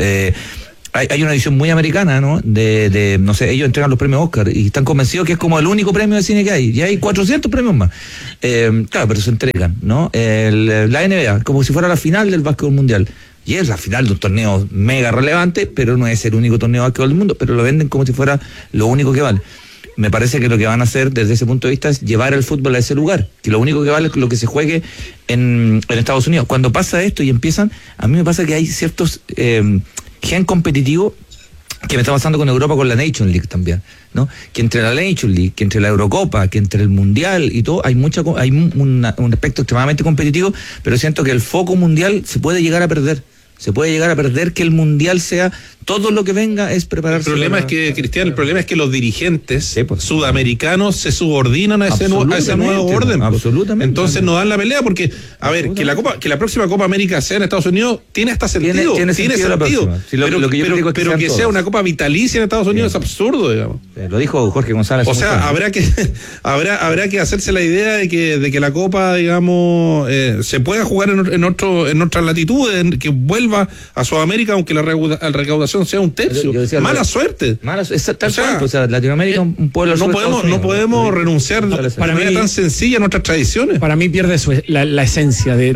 Hay una visión muy americana, ¿no? No sé, ellos entregan los premios Oscar y están convencidos que es como el único premio de cine que hay. Y hay 400 premios más. Claro, pero se entregan, ¿no? La NBA, como si fuera la final del básquetbol mundial. Y es la final de un torneo mega relevante, pero no es el único torneo de básquetbol del mundo, pero lo venden como si fuera lo único que vale. Me parece que lo que van a hacer desde ese punto de vista es llevar el fútbol a ese lugar, que lo único que vale es lo que se juegue en Estados Unidos. Cuando pasa esto y empiezan, a mí me pasa que hay ciertos gen competitivo que me está pasando con Europa, con la Nation League también, ¿no? Que entre la Nation League, que entre la Eurocopa, que entre el Mundial y todo, hay un aspecto extremadamente competitivo, pero siento que el foco mundial se puede llegar a perder. Se puede llegar a perder que el mundial sea todo lo que venga es prepararse. El problema es que, Cristian, los dirigentes sudamericanos se subordinan a ese nuevo orden. Absolutamente. Entonces no dan la pelea porque, a ver, que la próxima Copa América sea en Estados Unidos tiene hasta sentido. Tiene sentido. Sí, pero que sea una Copa vitalicia en Estados Unidos es absurdo, digamos. Lo dijo Jorge González. O sea, habrá que hacerse la idea de que la Copa, digamos, se pueda jugar en otras latitudes, que vuelva a Sudamérica, aunque la recaudación sea un tercio. Mala suerte. O sea, Latinoamérica un pueblo. No podemos renunciar de manera tan sencilla a nuestras tradiciones. Para mí pierde la esencia de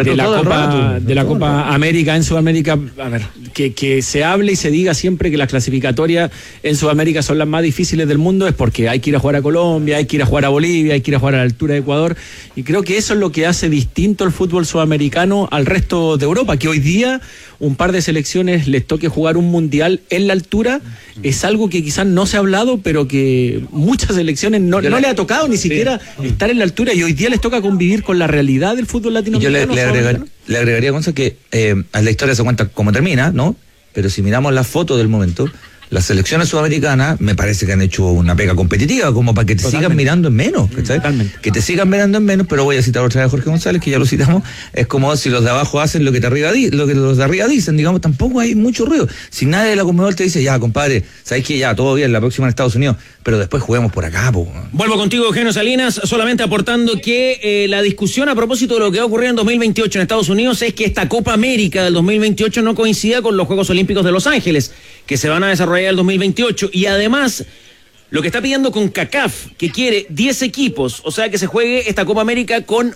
la Copa América en Sudamérica. A ver, que se hable y se diga siempre que las clasificatorias en Sudamérica son las más difíciles del mundo, es porque hay que ir a jugar a Colombia, hay que ir a jugar a Bolivia, hay que ir a jugar a la altura de Ecuador, y creo que eso es lo que hace distinto el fútbol sudamericano al resto de Europa, que hoy día un par de selecciones les toque jugar un mundial en la altura, es algo que quizás no se ha hablado, pero que muchas selecciones no le ha tocado ni siquiera estar en la altura, y hoy día les toca convivir con la realidad del fútbol latinoamericano. Yo le agregaría, Gonza, que a la historia se cuenta cómo termina, ¿no? Pero si miramos la foto del momento, las selecciones sudamericanas me parece que han hecho una pega competitiva como para que te sigan mirando en menos, ¿cachai? Que te sigan mirando en menos, pero voy a citar otra vez a Jorge González, que ya lo citamos, es como si los de abajo hacen lo que los de arriba dicen, digamos, tampoco hay mucho ruido. Si nadie de la Conmebol te dice, ya, compadre, sabes que ya, todo bien, la próxima en Estados Unidos, pero después juguemos por acá, po. Vuelvo contigo, Eugenio Salinas, solamente aportando que la discusión a propósito de lo que va a ocurrir en 2028 en Estados Unidos es que esta Copa América del 2028 no coincida con los Juegos Olímpicos de Los Ángeles, que se van a desarrollar el 2028, y además lo que está pidiendo CONCACAF, que quiere 10 equipos, o sea que se juegue esta Copa América con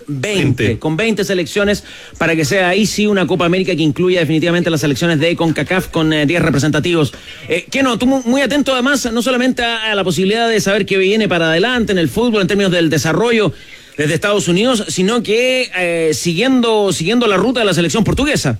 20 selecciones, para que sea ahí sí una Copa América que incluya definitivamente las selecciones de CONCACAF con 10 representativos. Tú muy atento además, no solamente a la posibilidad de saber qué viene para adelante en el fútbol en términos del desarrollo desde Estados Unidos, sino que siguiendo la ruta de la selección portuguesa.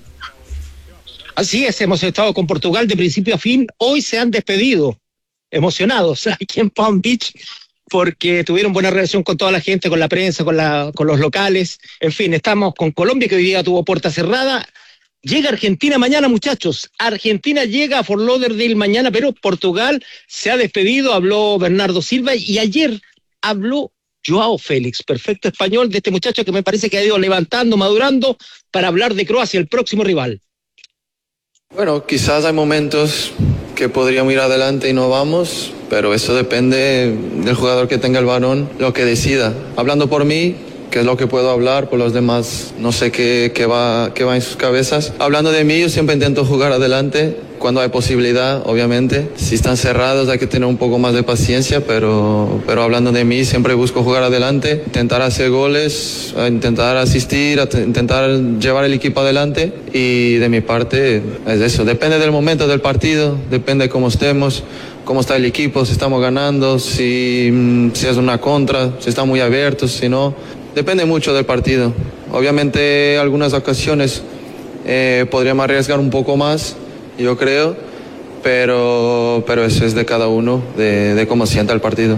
Así es, hemos estado con Portugal de principio a fin. Hoy se han despedido, emocionados, aquí en Palm Beach, porque tuvieron buena relación con toda la gente, con la prensa, con los locales. En fin, estamos con Colombia, que hoy día tuvo puerta cerrada. Llega Argentina mañana, muchachos. Argentina llega a Fort Lauderdale mañana, pero Portugal se ha despedido. Habló Bernardo Silva y ayer habló Joao Félix, perfecto español, de este muchacho que me parece que ha ido levantando, madurando, para hablar de Croacia, el próximo rival. Bueno, quizás hay momentos que podríamos ir adelante y no vamos, pero eso depende del jugador que tenga el balón, lo que decida. Hablando por mí, que es lo que puedo hablar, por los demás no sé qué va en sus cabezas. Hablando de mí, yo siempre intento jugar adelante cuando hay posibilidad, obviamente. Si están cerrados hay que tener un poco más de paciencia, pero hablando de mí, siempre busco jugar adelante, intentar hacer goles, intentar asistir, intentar llevar el equipo adelante, y de mi parte es eso. Depende del momento del partido, depende de cómo estemos, cómo está el equipo, si estamos ganando, si es una contra, si está muy abierto, si no. Depende mucho del partido. Obviamente algunas ocasiones podríamos arriesgar un poco más, yo creo, pero eso es de cada uno, de cómo sienta el partido.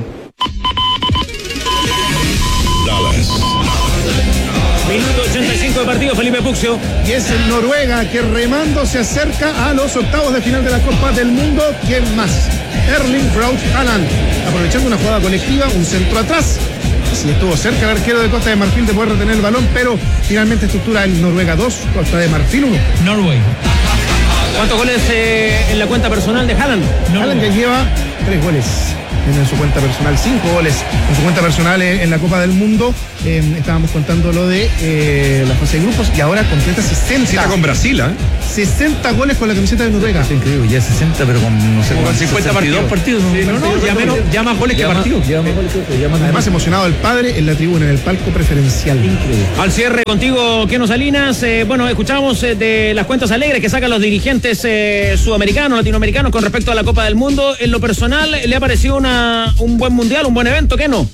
Minuto 85 de partido, Felipe Puxio. Y es el Noruega que remando se acerca a los octavos de final de la Copa del Mundo. ¿Quién más? Erling Braut Haaland, aprovechando una jugada colectiva, un centro atrás. Sí, estuvo cerca el arquero de Costa de Marfil de poder retener el balón, pero finalmente estructura el Noruega 2, Costa de Marfil 1. Norway. ¿Cuántos goles en la cuenta personal de Haaland? Haaland ya lleva 3 goles en su cuenta personal, 5 goles en su cuenta personal en la Copa del Mundo. Estábamos contando lo de la fase de grupos y ahora completa 60. Sí, está con Brasil, 60 goles con la camiseta de Noruega. Es increíble, ya 60, pero con no sé con 50 partidos. Sí, ya más goles que partidos. Además, emocionado el padre en la tribuna, en el palco preferencial. Increíble. Al cierre contigo, Keno Salinas. Bueno, escuchamos de las cuentas alegres que sacan los dirigentes sudamericanos, latinoamericanos con respecto a la Copa del Mundo. En lo personal, ¿le ha parecido un buen mundial, un buen evento, Keno?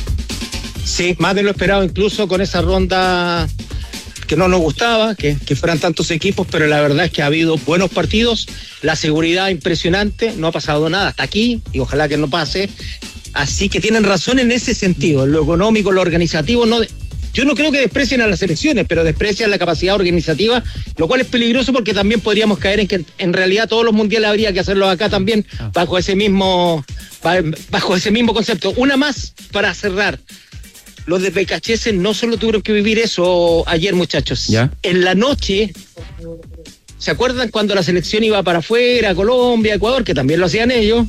Sí, más de lo esperado, incluso con esa ronda que no nos gustaba, que fueran tantos equipos, pero la verdad es que ha habido buenos partidos, la seguridad impresionante, no ha pasado nada hasta aquí y ojalá que no pase, así que tienen razón en ese sentido, en lo económico, lo organizativo, yo no creo que desprecien a las selecciones, pero desprecian la capacidad organizativa, lo cual es peligroso porque también podríamos caer en que en realidad todos los mundiales habría que hacerlos acá también bajo ese mismo concepto. Una más para cerrar. Los de Becachese no solo tuvieron que vivir eso ayer, muchachos. ¿Ya? En la noche, ¿se acuerdan cuando la selección iba para afuera, Colombia, Ecuador, que también lo hacían ellos?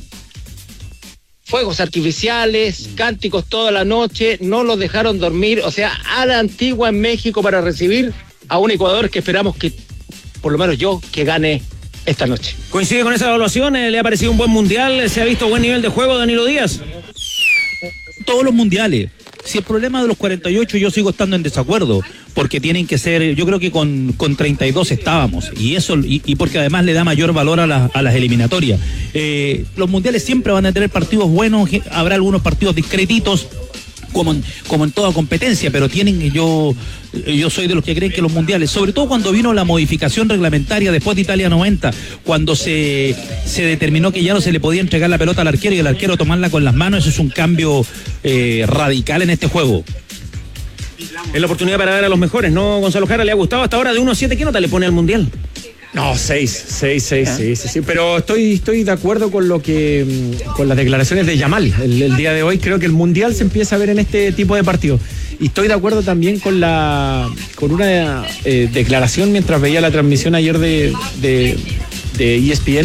Fuegos artificiales, cánticos toda la noche, no los dejaron dormir, o sea, a la antigua en México para recibir a un Ecuador que esperamos que, por lo menos yo, que gane esta noche. ¿Coincide con esa evaluación? ¿Le ha parecido un buen mundial? ¿Se ha visto buen nivel de juego, Danilo Díaz? Todos los mundiales. Si el problema de los 48 yo sigo estando en desacuerdo, porque tienen que ser, yo creo que con 32 estábamos, y eso y porque además le da mayor valor a las eliminatorias. Los mundiales siempre van a tener partidos buenos, habrá algunos partidos discretitos, como en toda competencia, pero yo soy de los que creen que los mundiales, sobre todo cuando vino la modificación reglamentaria después de Italia 90, cuando se determinó que ya no se le podía entregar la pelota al arquero y el arquero tomarla con las manos, eso es un cambio radical en este juego. Es la oportunidad para ver a los mejores, ¿no, Gonzalo Jara? ¿Le ha gustado hasta ahora de 1-7? ¿Qué nota le pone al mundial? No, 6, sí, pero estoy de acuerdo con con las declaraciones de Yamal el día de hoy. Creo que el mundial se empieza a ver en este tipo de partidos. Y estoy de acuerdo también con una declaración mientras veía la transmisión ayer de ESPN,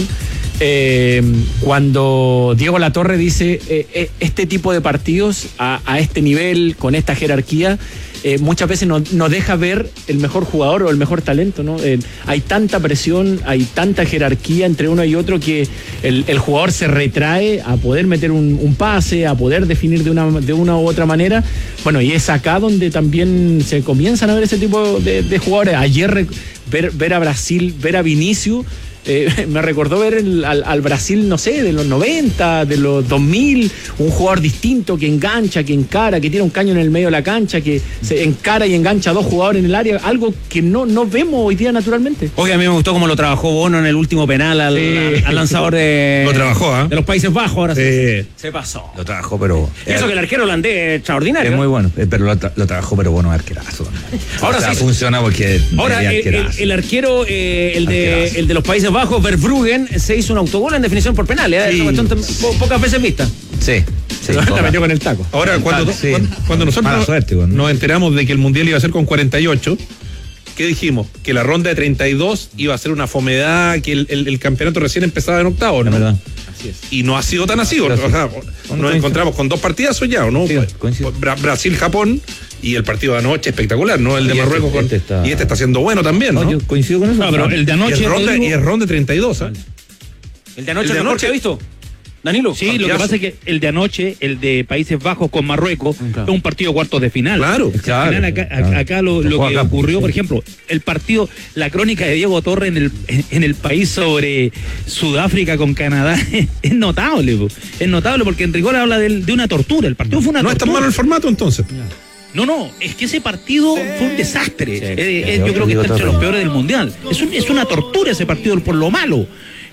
cuando Diego Latorre dice este tipo de partidos a este nivel, con esta jerarquía, muchas veces no deja ver el mejor jugador o el mejor talento, ¿no? Hay tanta presión, hay tanta jerarquía entre uno y otro que el jugador se retrae a poder meter un pase, a poder definir de una u otra manera. Bueno, y es acá donde también se comienzan a ver ese tipo de jugadores. Ayer ver a Brasil, ver a Vinicius, me recordó ver al Brasil, no sé, de los 90, de los 2000, un jugador distinto que engancha, que encara, que tiene un caño en el medio de la cancha, que se encara y engancha a 2 jugadores en el área, algo que no vemos hoy día naturalmente. Oye, a mí me gustó cómo lo trabajó Bono en el último penal al lanzador de los Países Bajos. Ahora se pasó. Lo trabajó, pero... Y eso que el arquero holandés extraordinario. Es muy bueno, pero lo trabajó, pero bueno, arquerazo. Ahora sí funciona porque... Ahora, el arquero, el de los Países Bajos, Verbruggen, se hizo un autogol en definición por penal. Sí. Pocas veces vista. Sí. La metió con el taco. Ahora, cuando nosotros nos enteramos de que el mundial iba a ser con 48, ¿qué dijimos? Que la ronda de 32 iba a ser una fomedad, que el campeonato recién empezaba en octavos, ¿no? verdad. Así es. Y no ha sido tan así. O sea, nos encontramos con 2 partidazos ya, ¿o no? Sí, Brasil-Japón. Y el partido de anoche espectacular, ¿no? El de Marruecos y este está siendo bueno también, ¿no? Yo coincido con eso. No, pero el de anoche... Y el ron de 32, ¿eh? ¿El de anoche ¿ha visto? Danilo. Sí, partidazo. Lo que pasa es que el de anoche, el de Países Bajos con Marruecos, es un partido cuartos de final. Claro. Acá lo que ocurrió, por ejemplo, el partido, la crónica de Diego Torre en el país sobre Sudáfrica con Canadá es notable. Es notable porque en rigor habla de una tortura. El partido fue una tortura. No es tan malo el formato entonces. No, es que ese partido fue un desastre. Sí, yo creo que está entre los todo. peores del Mundial. Es una tortura ese partido por lo malo.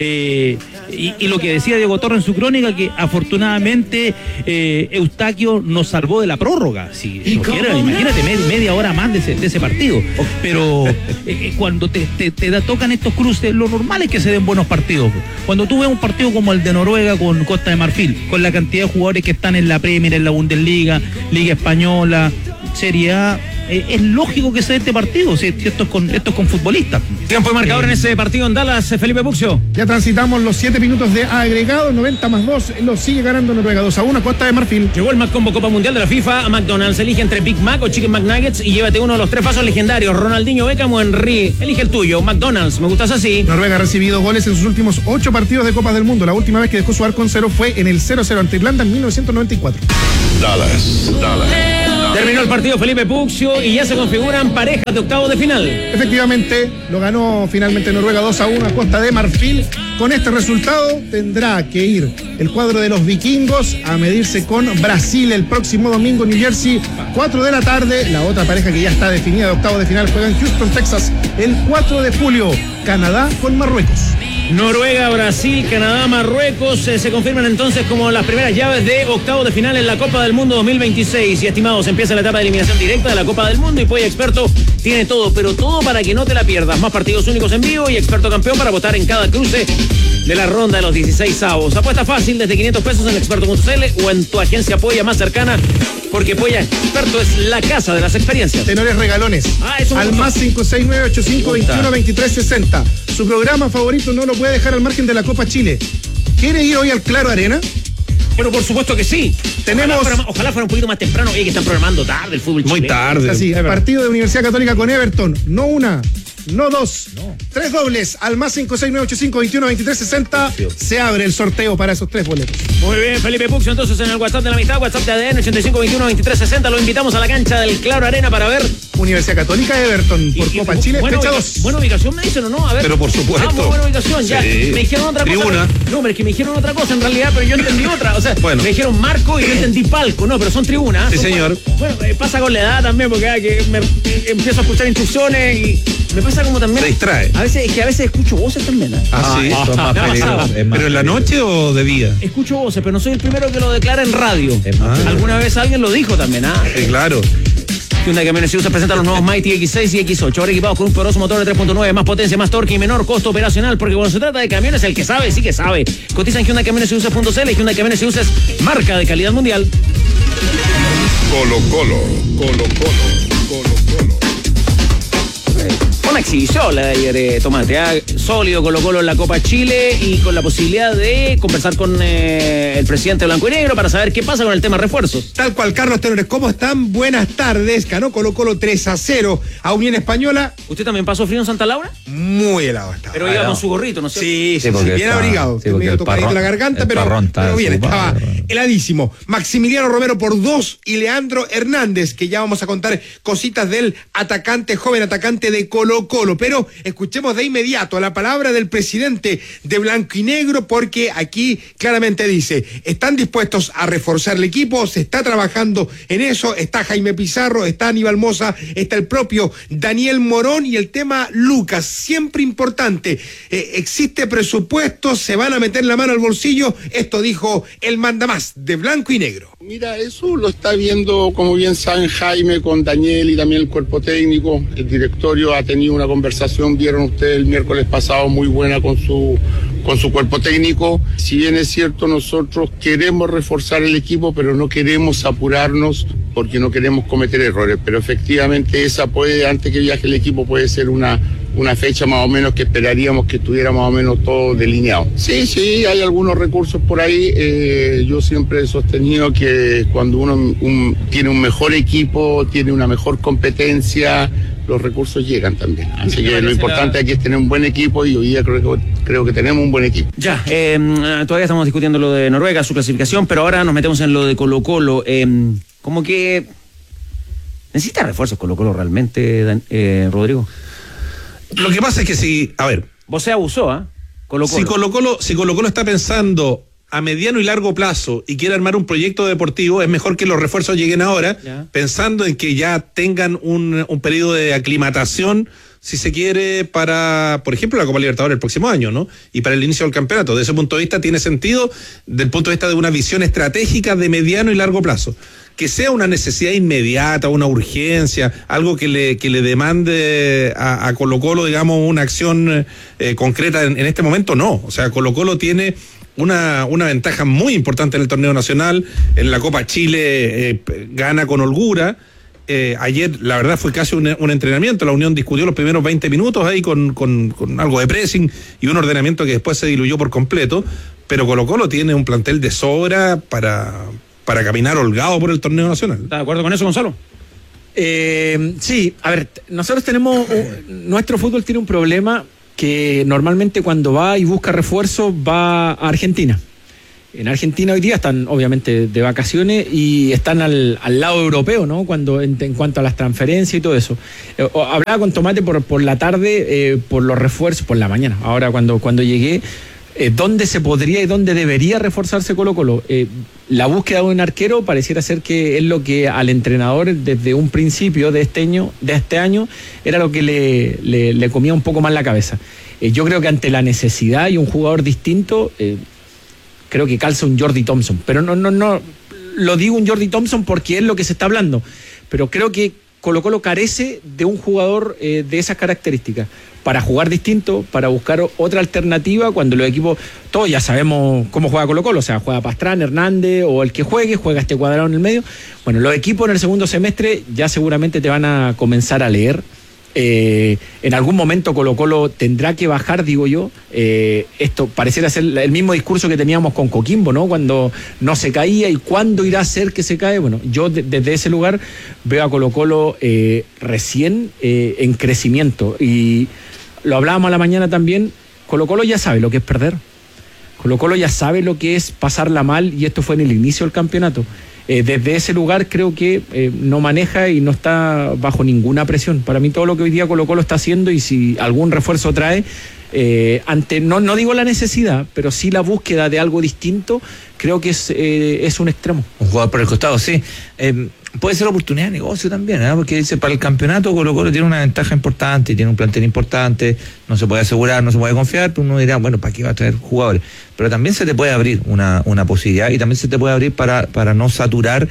Y lo que decía Diego Torres en su crónica, que afortunadamente Eustaquio nos salvó de la prórroga. Si imagínate media hora más de ese partido. Pero cuando te tocan estos cruces, lo normal es que se den buenos partidos. Cuando tú ves un partido como el de Noruega con Costa de Marfil, con la cantidad de jugadores que están en la Premier, en la Bundesliga, Liga Española, Serie A, es lógico que se dé este partido, si esto es con futbolistas. Tiempo de marcador en ese partido en Dallas, Felipe Puccio. Ya transitamos los 7 minutos de agregado, 90+2, lo sigue ganando Noruega 2-1 a Costa de Marfil. Llegó el Combo Copa Mundial de la FIFA. McDonald's elige entre Big Mac o Chicken McNuggets y llévate uno de los 3 pasos legendarios: Ronaldinho, Beckham o Henry. Elige el tuyo. McDonald's, me gustas así. Noruega ha recibido goles en sus últimos 8 partidos de Copas del Mundo. La última vez que dejó su arco en cero fue en el 0-0 ante Irlanda en 1994. Dallas. Terminó el partido, Felipe Puccio, y ya se configuran parejas de octavos de final. Efectivamente, lo ganó finalmente Noruega 2-1 a Costa de Marfil. Con este resultado tendrá que ir el cuadro de los vikingos a medirse con Brasil el próximo domingo en New Jersey, 4 de la tarde. La otra pareja que ya está definida de octavos de final juega en Houston, Texas, el 4 de julio. Canadá con Marruecos. Noruega, Brasil, Canadá, Marruecos se confirman entonces como las primeras llaves de octavos de final en la Copa del Mundo 2026. Y estimados, empieza la etapa de eliminación directa de la Copa del Mundo y Polla Experto tiene todo, pero todo para que no te la pierdas. Más partidos únicos en vivo y Experto Campeón para votar en cada cruce de la ronda de los 16avos. Apuesta fácil desde 500 pesos en experto.cl o en tu agencia Polla más cercana, porque Polla Experto es la casa de las experiencias. Tenores regalones. Al más 569-8521-2360. Su programa favorito no lo puede dejar al margen de la Copa Chile. ¿Quiere ir hoy al Claro Arena? Pero por supuesto que sí. Tenemos... Ojalá fuera un poquito más temprano. Oye, que están programando tarde el fútbol chileno. Muy tarde. Así, el partido de Universidad Católica con Everton. No una, no dos, 3 dobles. Al más 569-8521-2360. Se abre el sorteo para esos 3 boletos. Muy bien, Felipe Puccio, entonces en el WhatsApp de la amistad, WhatsApp de ADN 8521-2360. Lo invitamos a la cancha del Claro Arena para ver Universidad Católica Everton por Copa Chile, fecha 2. Buena ubicación, me dicen, ¿o no? A ver. Pero por supuesto. Muy buena ubicación, ya. Sí. Me dijeron otra cosa. Tribuna. No, pero es que me dijeron otra cosa en realidad, pero yo entendí otra. O sea, bueno. Me dijeron marco y yo entendí palco, no, pero son tribunas. Sí, señor. Bueno, pasa con la edad también, porque que me empiezo a escuchar instrucciones y me pasa como también. Se distrae. A veces escucho voces también. Ah, sí. Esto es más peligroso. ¿Pero en la noche o de día? Escucho voces, pero no soy el primero que lo declara en radio. Alguna vez alguien lo dijo también, Sí, claro. Hyundai Camiones y Buses presenta los nuevos Mighty X6 y X8, ahora equipados con un poderoso motor de 3.9, más potencia, más torque y menor costo operacional, porque cuando se trata de camiones, el que sabe, sí que sabe. Cotiza en Hyundai Camiones y Buses.cl y Hyundai Camiones y Buses, marca de calidad mundial. Colo Colo. Una exhibición la de ayer, Tomate, sólido Colo-Colo en la Copa Chile y con la posibilidad de conversar con el presidente blanco y negro para saber qué pasa con el tema refuerzos. Tal cual, Carlos Tenores, ¿cómo están? Buenas tardes. Ganó Colo-Colo 3-0 a Unión Española. ¿Usted también pasó frío en Santa Laura? Muy helado estaba. Pero iba con su gorrito, ¿no sé? Sí, porque bien está- abrigado. sí, porque medio el tocadito parrón- la garganta, el parrón está pero bien, desocupado. estaba heladísimo. Maximiliano Romero por 2 y Leandro Hernández, que ya vamos a contar cositas del joven atacante de Colo-Colo. Pero escuchemos de inmediato la palabra del presidente de Blanco y Negro, porque aquí claramente dice, están dispuestos a reforzar el equipo, se está trabajando en eso, está Jaime Pizarro, está Aníbal Mosa, está el propio Daniel Morón y el tema Lucas, siempre importante, existe presupuesto, se van a meter la mano al bolsillo, esto dijo el mandamás de Blanco y Negro. Mira, eso lo está viendo, como bien saben, Jaime con Daniel y también el cuerpo técnico. El directorio ha tenido una conversación, vieron ustedes el miércoles pasado, muy buena con su cuerpo técnico. Si bien es cierto, nosotros queremos reforzar el equipo, pero no queremos apurarnos porque no queremos cometer errores. Pero efectivamente esa puede, antes que viaje el equipo, puede ser una fecha más o menos que esperaríamos que estuviera más o menos todo delineado. Sí, hay algunos recursos por ahí. Yo siempre he sostenido que cuando uno tiene un mejor equipo, tiene una mejor competencia, los recursos llegan también. Así que lo importante aquí es tener un buen equipo y hoy día creo que tenemos un buen equipo. Ya, todavía estamos discutiendo lo de Noruega, su clasificación, pero ahora nos metemos en lo de Colo-Colo. Como que necesita refuerzos Colo-Colo realmente, Rodrigo. Lo que pasa es que si, a ver, vos se abusó, Si Colo-Colo está pensando a mediano y largo plazo y quiere armar un proyecto deportivo, es mejor que los refuerzos lleguen ahora, pensando en que ya tengan un periodo de aclimatación, si se quiere, para, por ejemplo, la Copa Libertadores el próximo año, ¿no? Y para el inicio del campeonato. Desde ese punto de vista tiene sentido, desde el punto de vista de una visión estratégica de mediano y largo plazo. Que sea una necesidad inmediata, una urgencia, algo que le demande a Colo-Colo, digamos, una acción concreta en este momento, no. O sea, Colo-Colo tiene una ventaja muy importante en el torneo nacional. En la Copa Chile gana con holgura. Ayer, la verdad, fue casi un entrenamiento. La Unión discutió los primeros 20 minutos ahí con algo de pressing y un ordenamiento que después se diluyó por completo. Pero Colo-Colo tiene un plantel de sobra para caminar holgado por el torneo nacional. ¿Está de acuerdo con eso, Gonzalo? Sí, a ver, nosotros tenemos, nuestro fútbol tiene un problema que normalmente cuando va y busca refuerzo va a Argentina. En Argentina hoy día están obviamente de vacaciones y están al lado europeo, ¿no? En cuanto a las transferencias y todo eso. Hablaba con Tomate por la tarde, por los refuerzos, por la mañana. Ahora cuando llegué, ¿dónde se podría y dónde debería reforzarse Colo-Colo? La búsqueda de un arquero pareciera ser que es lo que al entrenador desde un principio de este año era lo que le comía un poco más la cabeza. Yo creo que ante la necesidad y un jugador distinto, creo que calza un Jordi Thompson, pero no lo digo un Jordi Thompson porque es lo que se está hablando, pero creo que Colo-Colo carece de un jugador de esas características para jugar distinto, para buscar otra alternativa cuando los equipos, todos ya sabemos cómo juega Colo-Colo, o sea, juega Pastrana, Hernández o el que juega este cuadrado en el medio. Bueno, los equipos en el segundo semestre ya seguramente te van a comenzar a leer. En algún momento Colo-Colo tendrá que bajar, digo yo. Esto pareciera ser el mismo discurso que teníamos con Coquimbo, ¿no? Cuando no se caía y cuándo irá a ser que se cae. Bueno, yo desde ese lugar veo a Colo-Colo recién en crecimiento, y lo hablábamos a la mañana también. Colo-Colo ya sabe lo que es perder. Colo-Colo ya sabe lo que es pasarla mal, y esto fue en el inicio del campeonato. Desde ese lugar creo que no maneja y no está bajo ninguna presión. Para mí todo lo que hoy día Colo-Colo está haciendo, y si algún refuerzo trae, ante no digo la necesidad, pero sí la búsqueda de algo distinto, creo que es un extremo. Un jugador por el costado, sí. Puede ser oportunidad de negocio también, ¿eh? Porque dice, para el campeonato Colo-Colo tiene una ventaja importante, tiene un plantel importante, no se puede asegurar, no se puede confiar, pero uno dirá, bueno, ¿para qué va a traer jugadores? Pero también se te puede abrir una posibilidad, y también se te puede abrir para no saturar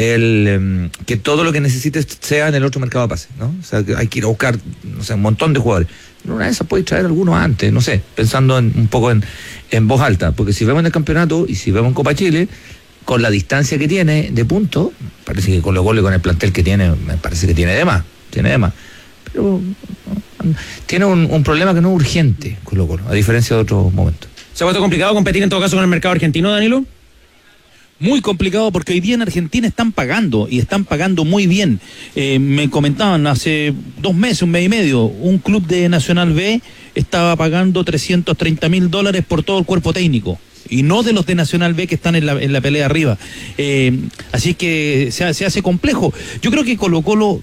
que todo lo que necesites sea en el otro mercado de pases, ¿no? O sea, que hay que ir a buscar, no sé, un montón de jugadores. Una de esas puedes traer algunos antes, no sé, pensando un poco en voz alta, porque si vemos en el campeonato y si vemos en Copa Chile, con la distancia que tiene de puntos, parece que Colo-Colo con el plantel que tiene, me parece que tiene de más. Pero tiene un problema que no es urgente Colo-Colo, a diferencia de otros momentos. ¿Se ha vuelto complicado competir en todo caso con el mercado argentino, Danilo? Muy complicado, porque hoy día en Argentina están pagando, y están pagando muy bien. Me comentaban hace 2 meses, 1 mes y medio, un club de Nacional B estaba pagando $330,000 por todo el cuerpo técnico, y no de los de Nacional B que están en la pelea arriba. Así que se hace complejo. Yo creo que Colo-Colo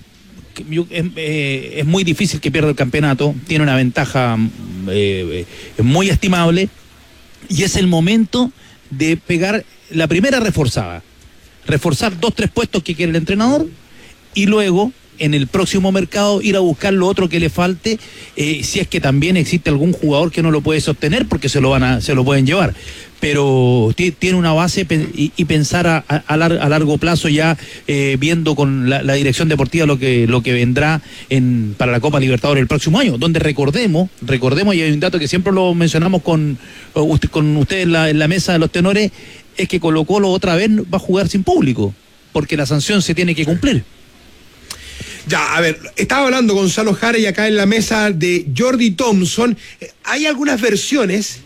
es muy difícil que pierda el campeonato, tiene una ventaja muy estimable, y es el momento de pegar la primera reforzada, reforzar 2-3 puestos que quiere el entrenador, y luego en el próximo mercado ir a buscar lo otro que le falte, si es que también existe algún jugador que no lo puede sostener, porque se lo pueden llevar, pero tiene una base, y pensar a largo plazo ya, viendo con la dirección deportiva lo que vendrá para la Copa Libertadores el próximo año, donde recordemos, y hay un dato que siempre lo mencionamos con usted en la mesa de los tenores, es que Colo-Colo otra vez va a jugar sin público, porque la sanción se tiene que cumplir. Ya, a ver, estaba hablando Gonzalo Jara, y acá en la mesa de Jordi Thompson, hay algunas versiones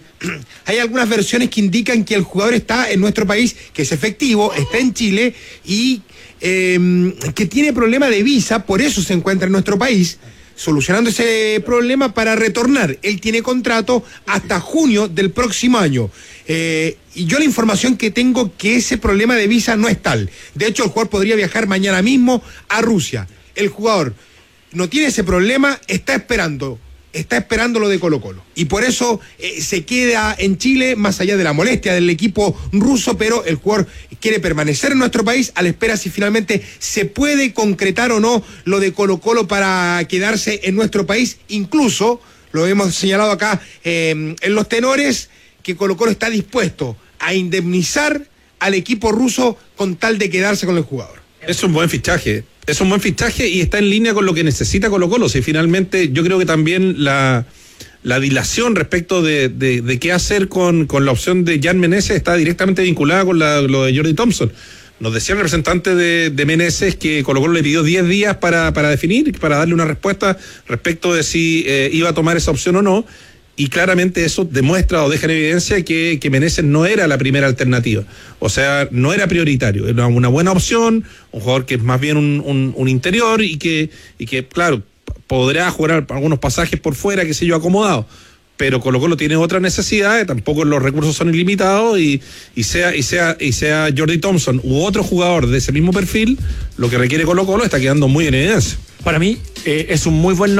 que indican que el jugador está en nuestro país, que es efectivo, está en Chile, y que tiene problema de visa, por eso se encuentra en nuestro país, solucionando ese problema para retornar. Él tiene contrato hasta junio del próximo año. Y yo la información que tengo, que ese problema de visa no es tal. De hecho, el jugador podría viajar mañana mismo a Rusia. El jugador no tiene ese problema, está esperando está esperando lo de Colo-Colo. Y por eso se queda en Chile, más allá de la molestia del equipo ruso, pero el jugador quiere permanecer en nuestro país a la espera si finalmente se puede concretar o no lo de Colo-Colo para quedarse en nuestro país. Incluso, lo hemos señalado acá en los tenores, que Colo-Colo está dispuesto a indemnizar al equipo ruso con tal de quedarse con el jugador. Es un buen fichaje. Es un buen fichaje y está en línea con lo que necesita Colo-Colo. Si finalmente yo creo que también la dilación respecto de qué hacer con la opción de Jan Meneses está directamente vinculada con lo de Jordi Thompson. Nos decía el representante de Meneses que Colo-Colo le pidió 10 días para definir, para darle una respuesta respecto de si iba a tomar esa opción o no. Y claramente eso demuestra o deja en evidencia que Meneses no era la primera alternativa. O sea, no era prioritario. Era una buena opción, un jugador que es más bien un interior y que, claro, podrá jugar algunos pasajes por fuera, qué sé yo, acomodado. Pero Colo-Colo tiene otras necesidades, tampoco los recursos son ilimitados y sea Jordi Thompson u otro jugador de ese mismo perfil, lo que requiere Colo-Colo está quedando muy en evidencia. Para mí es un muy buen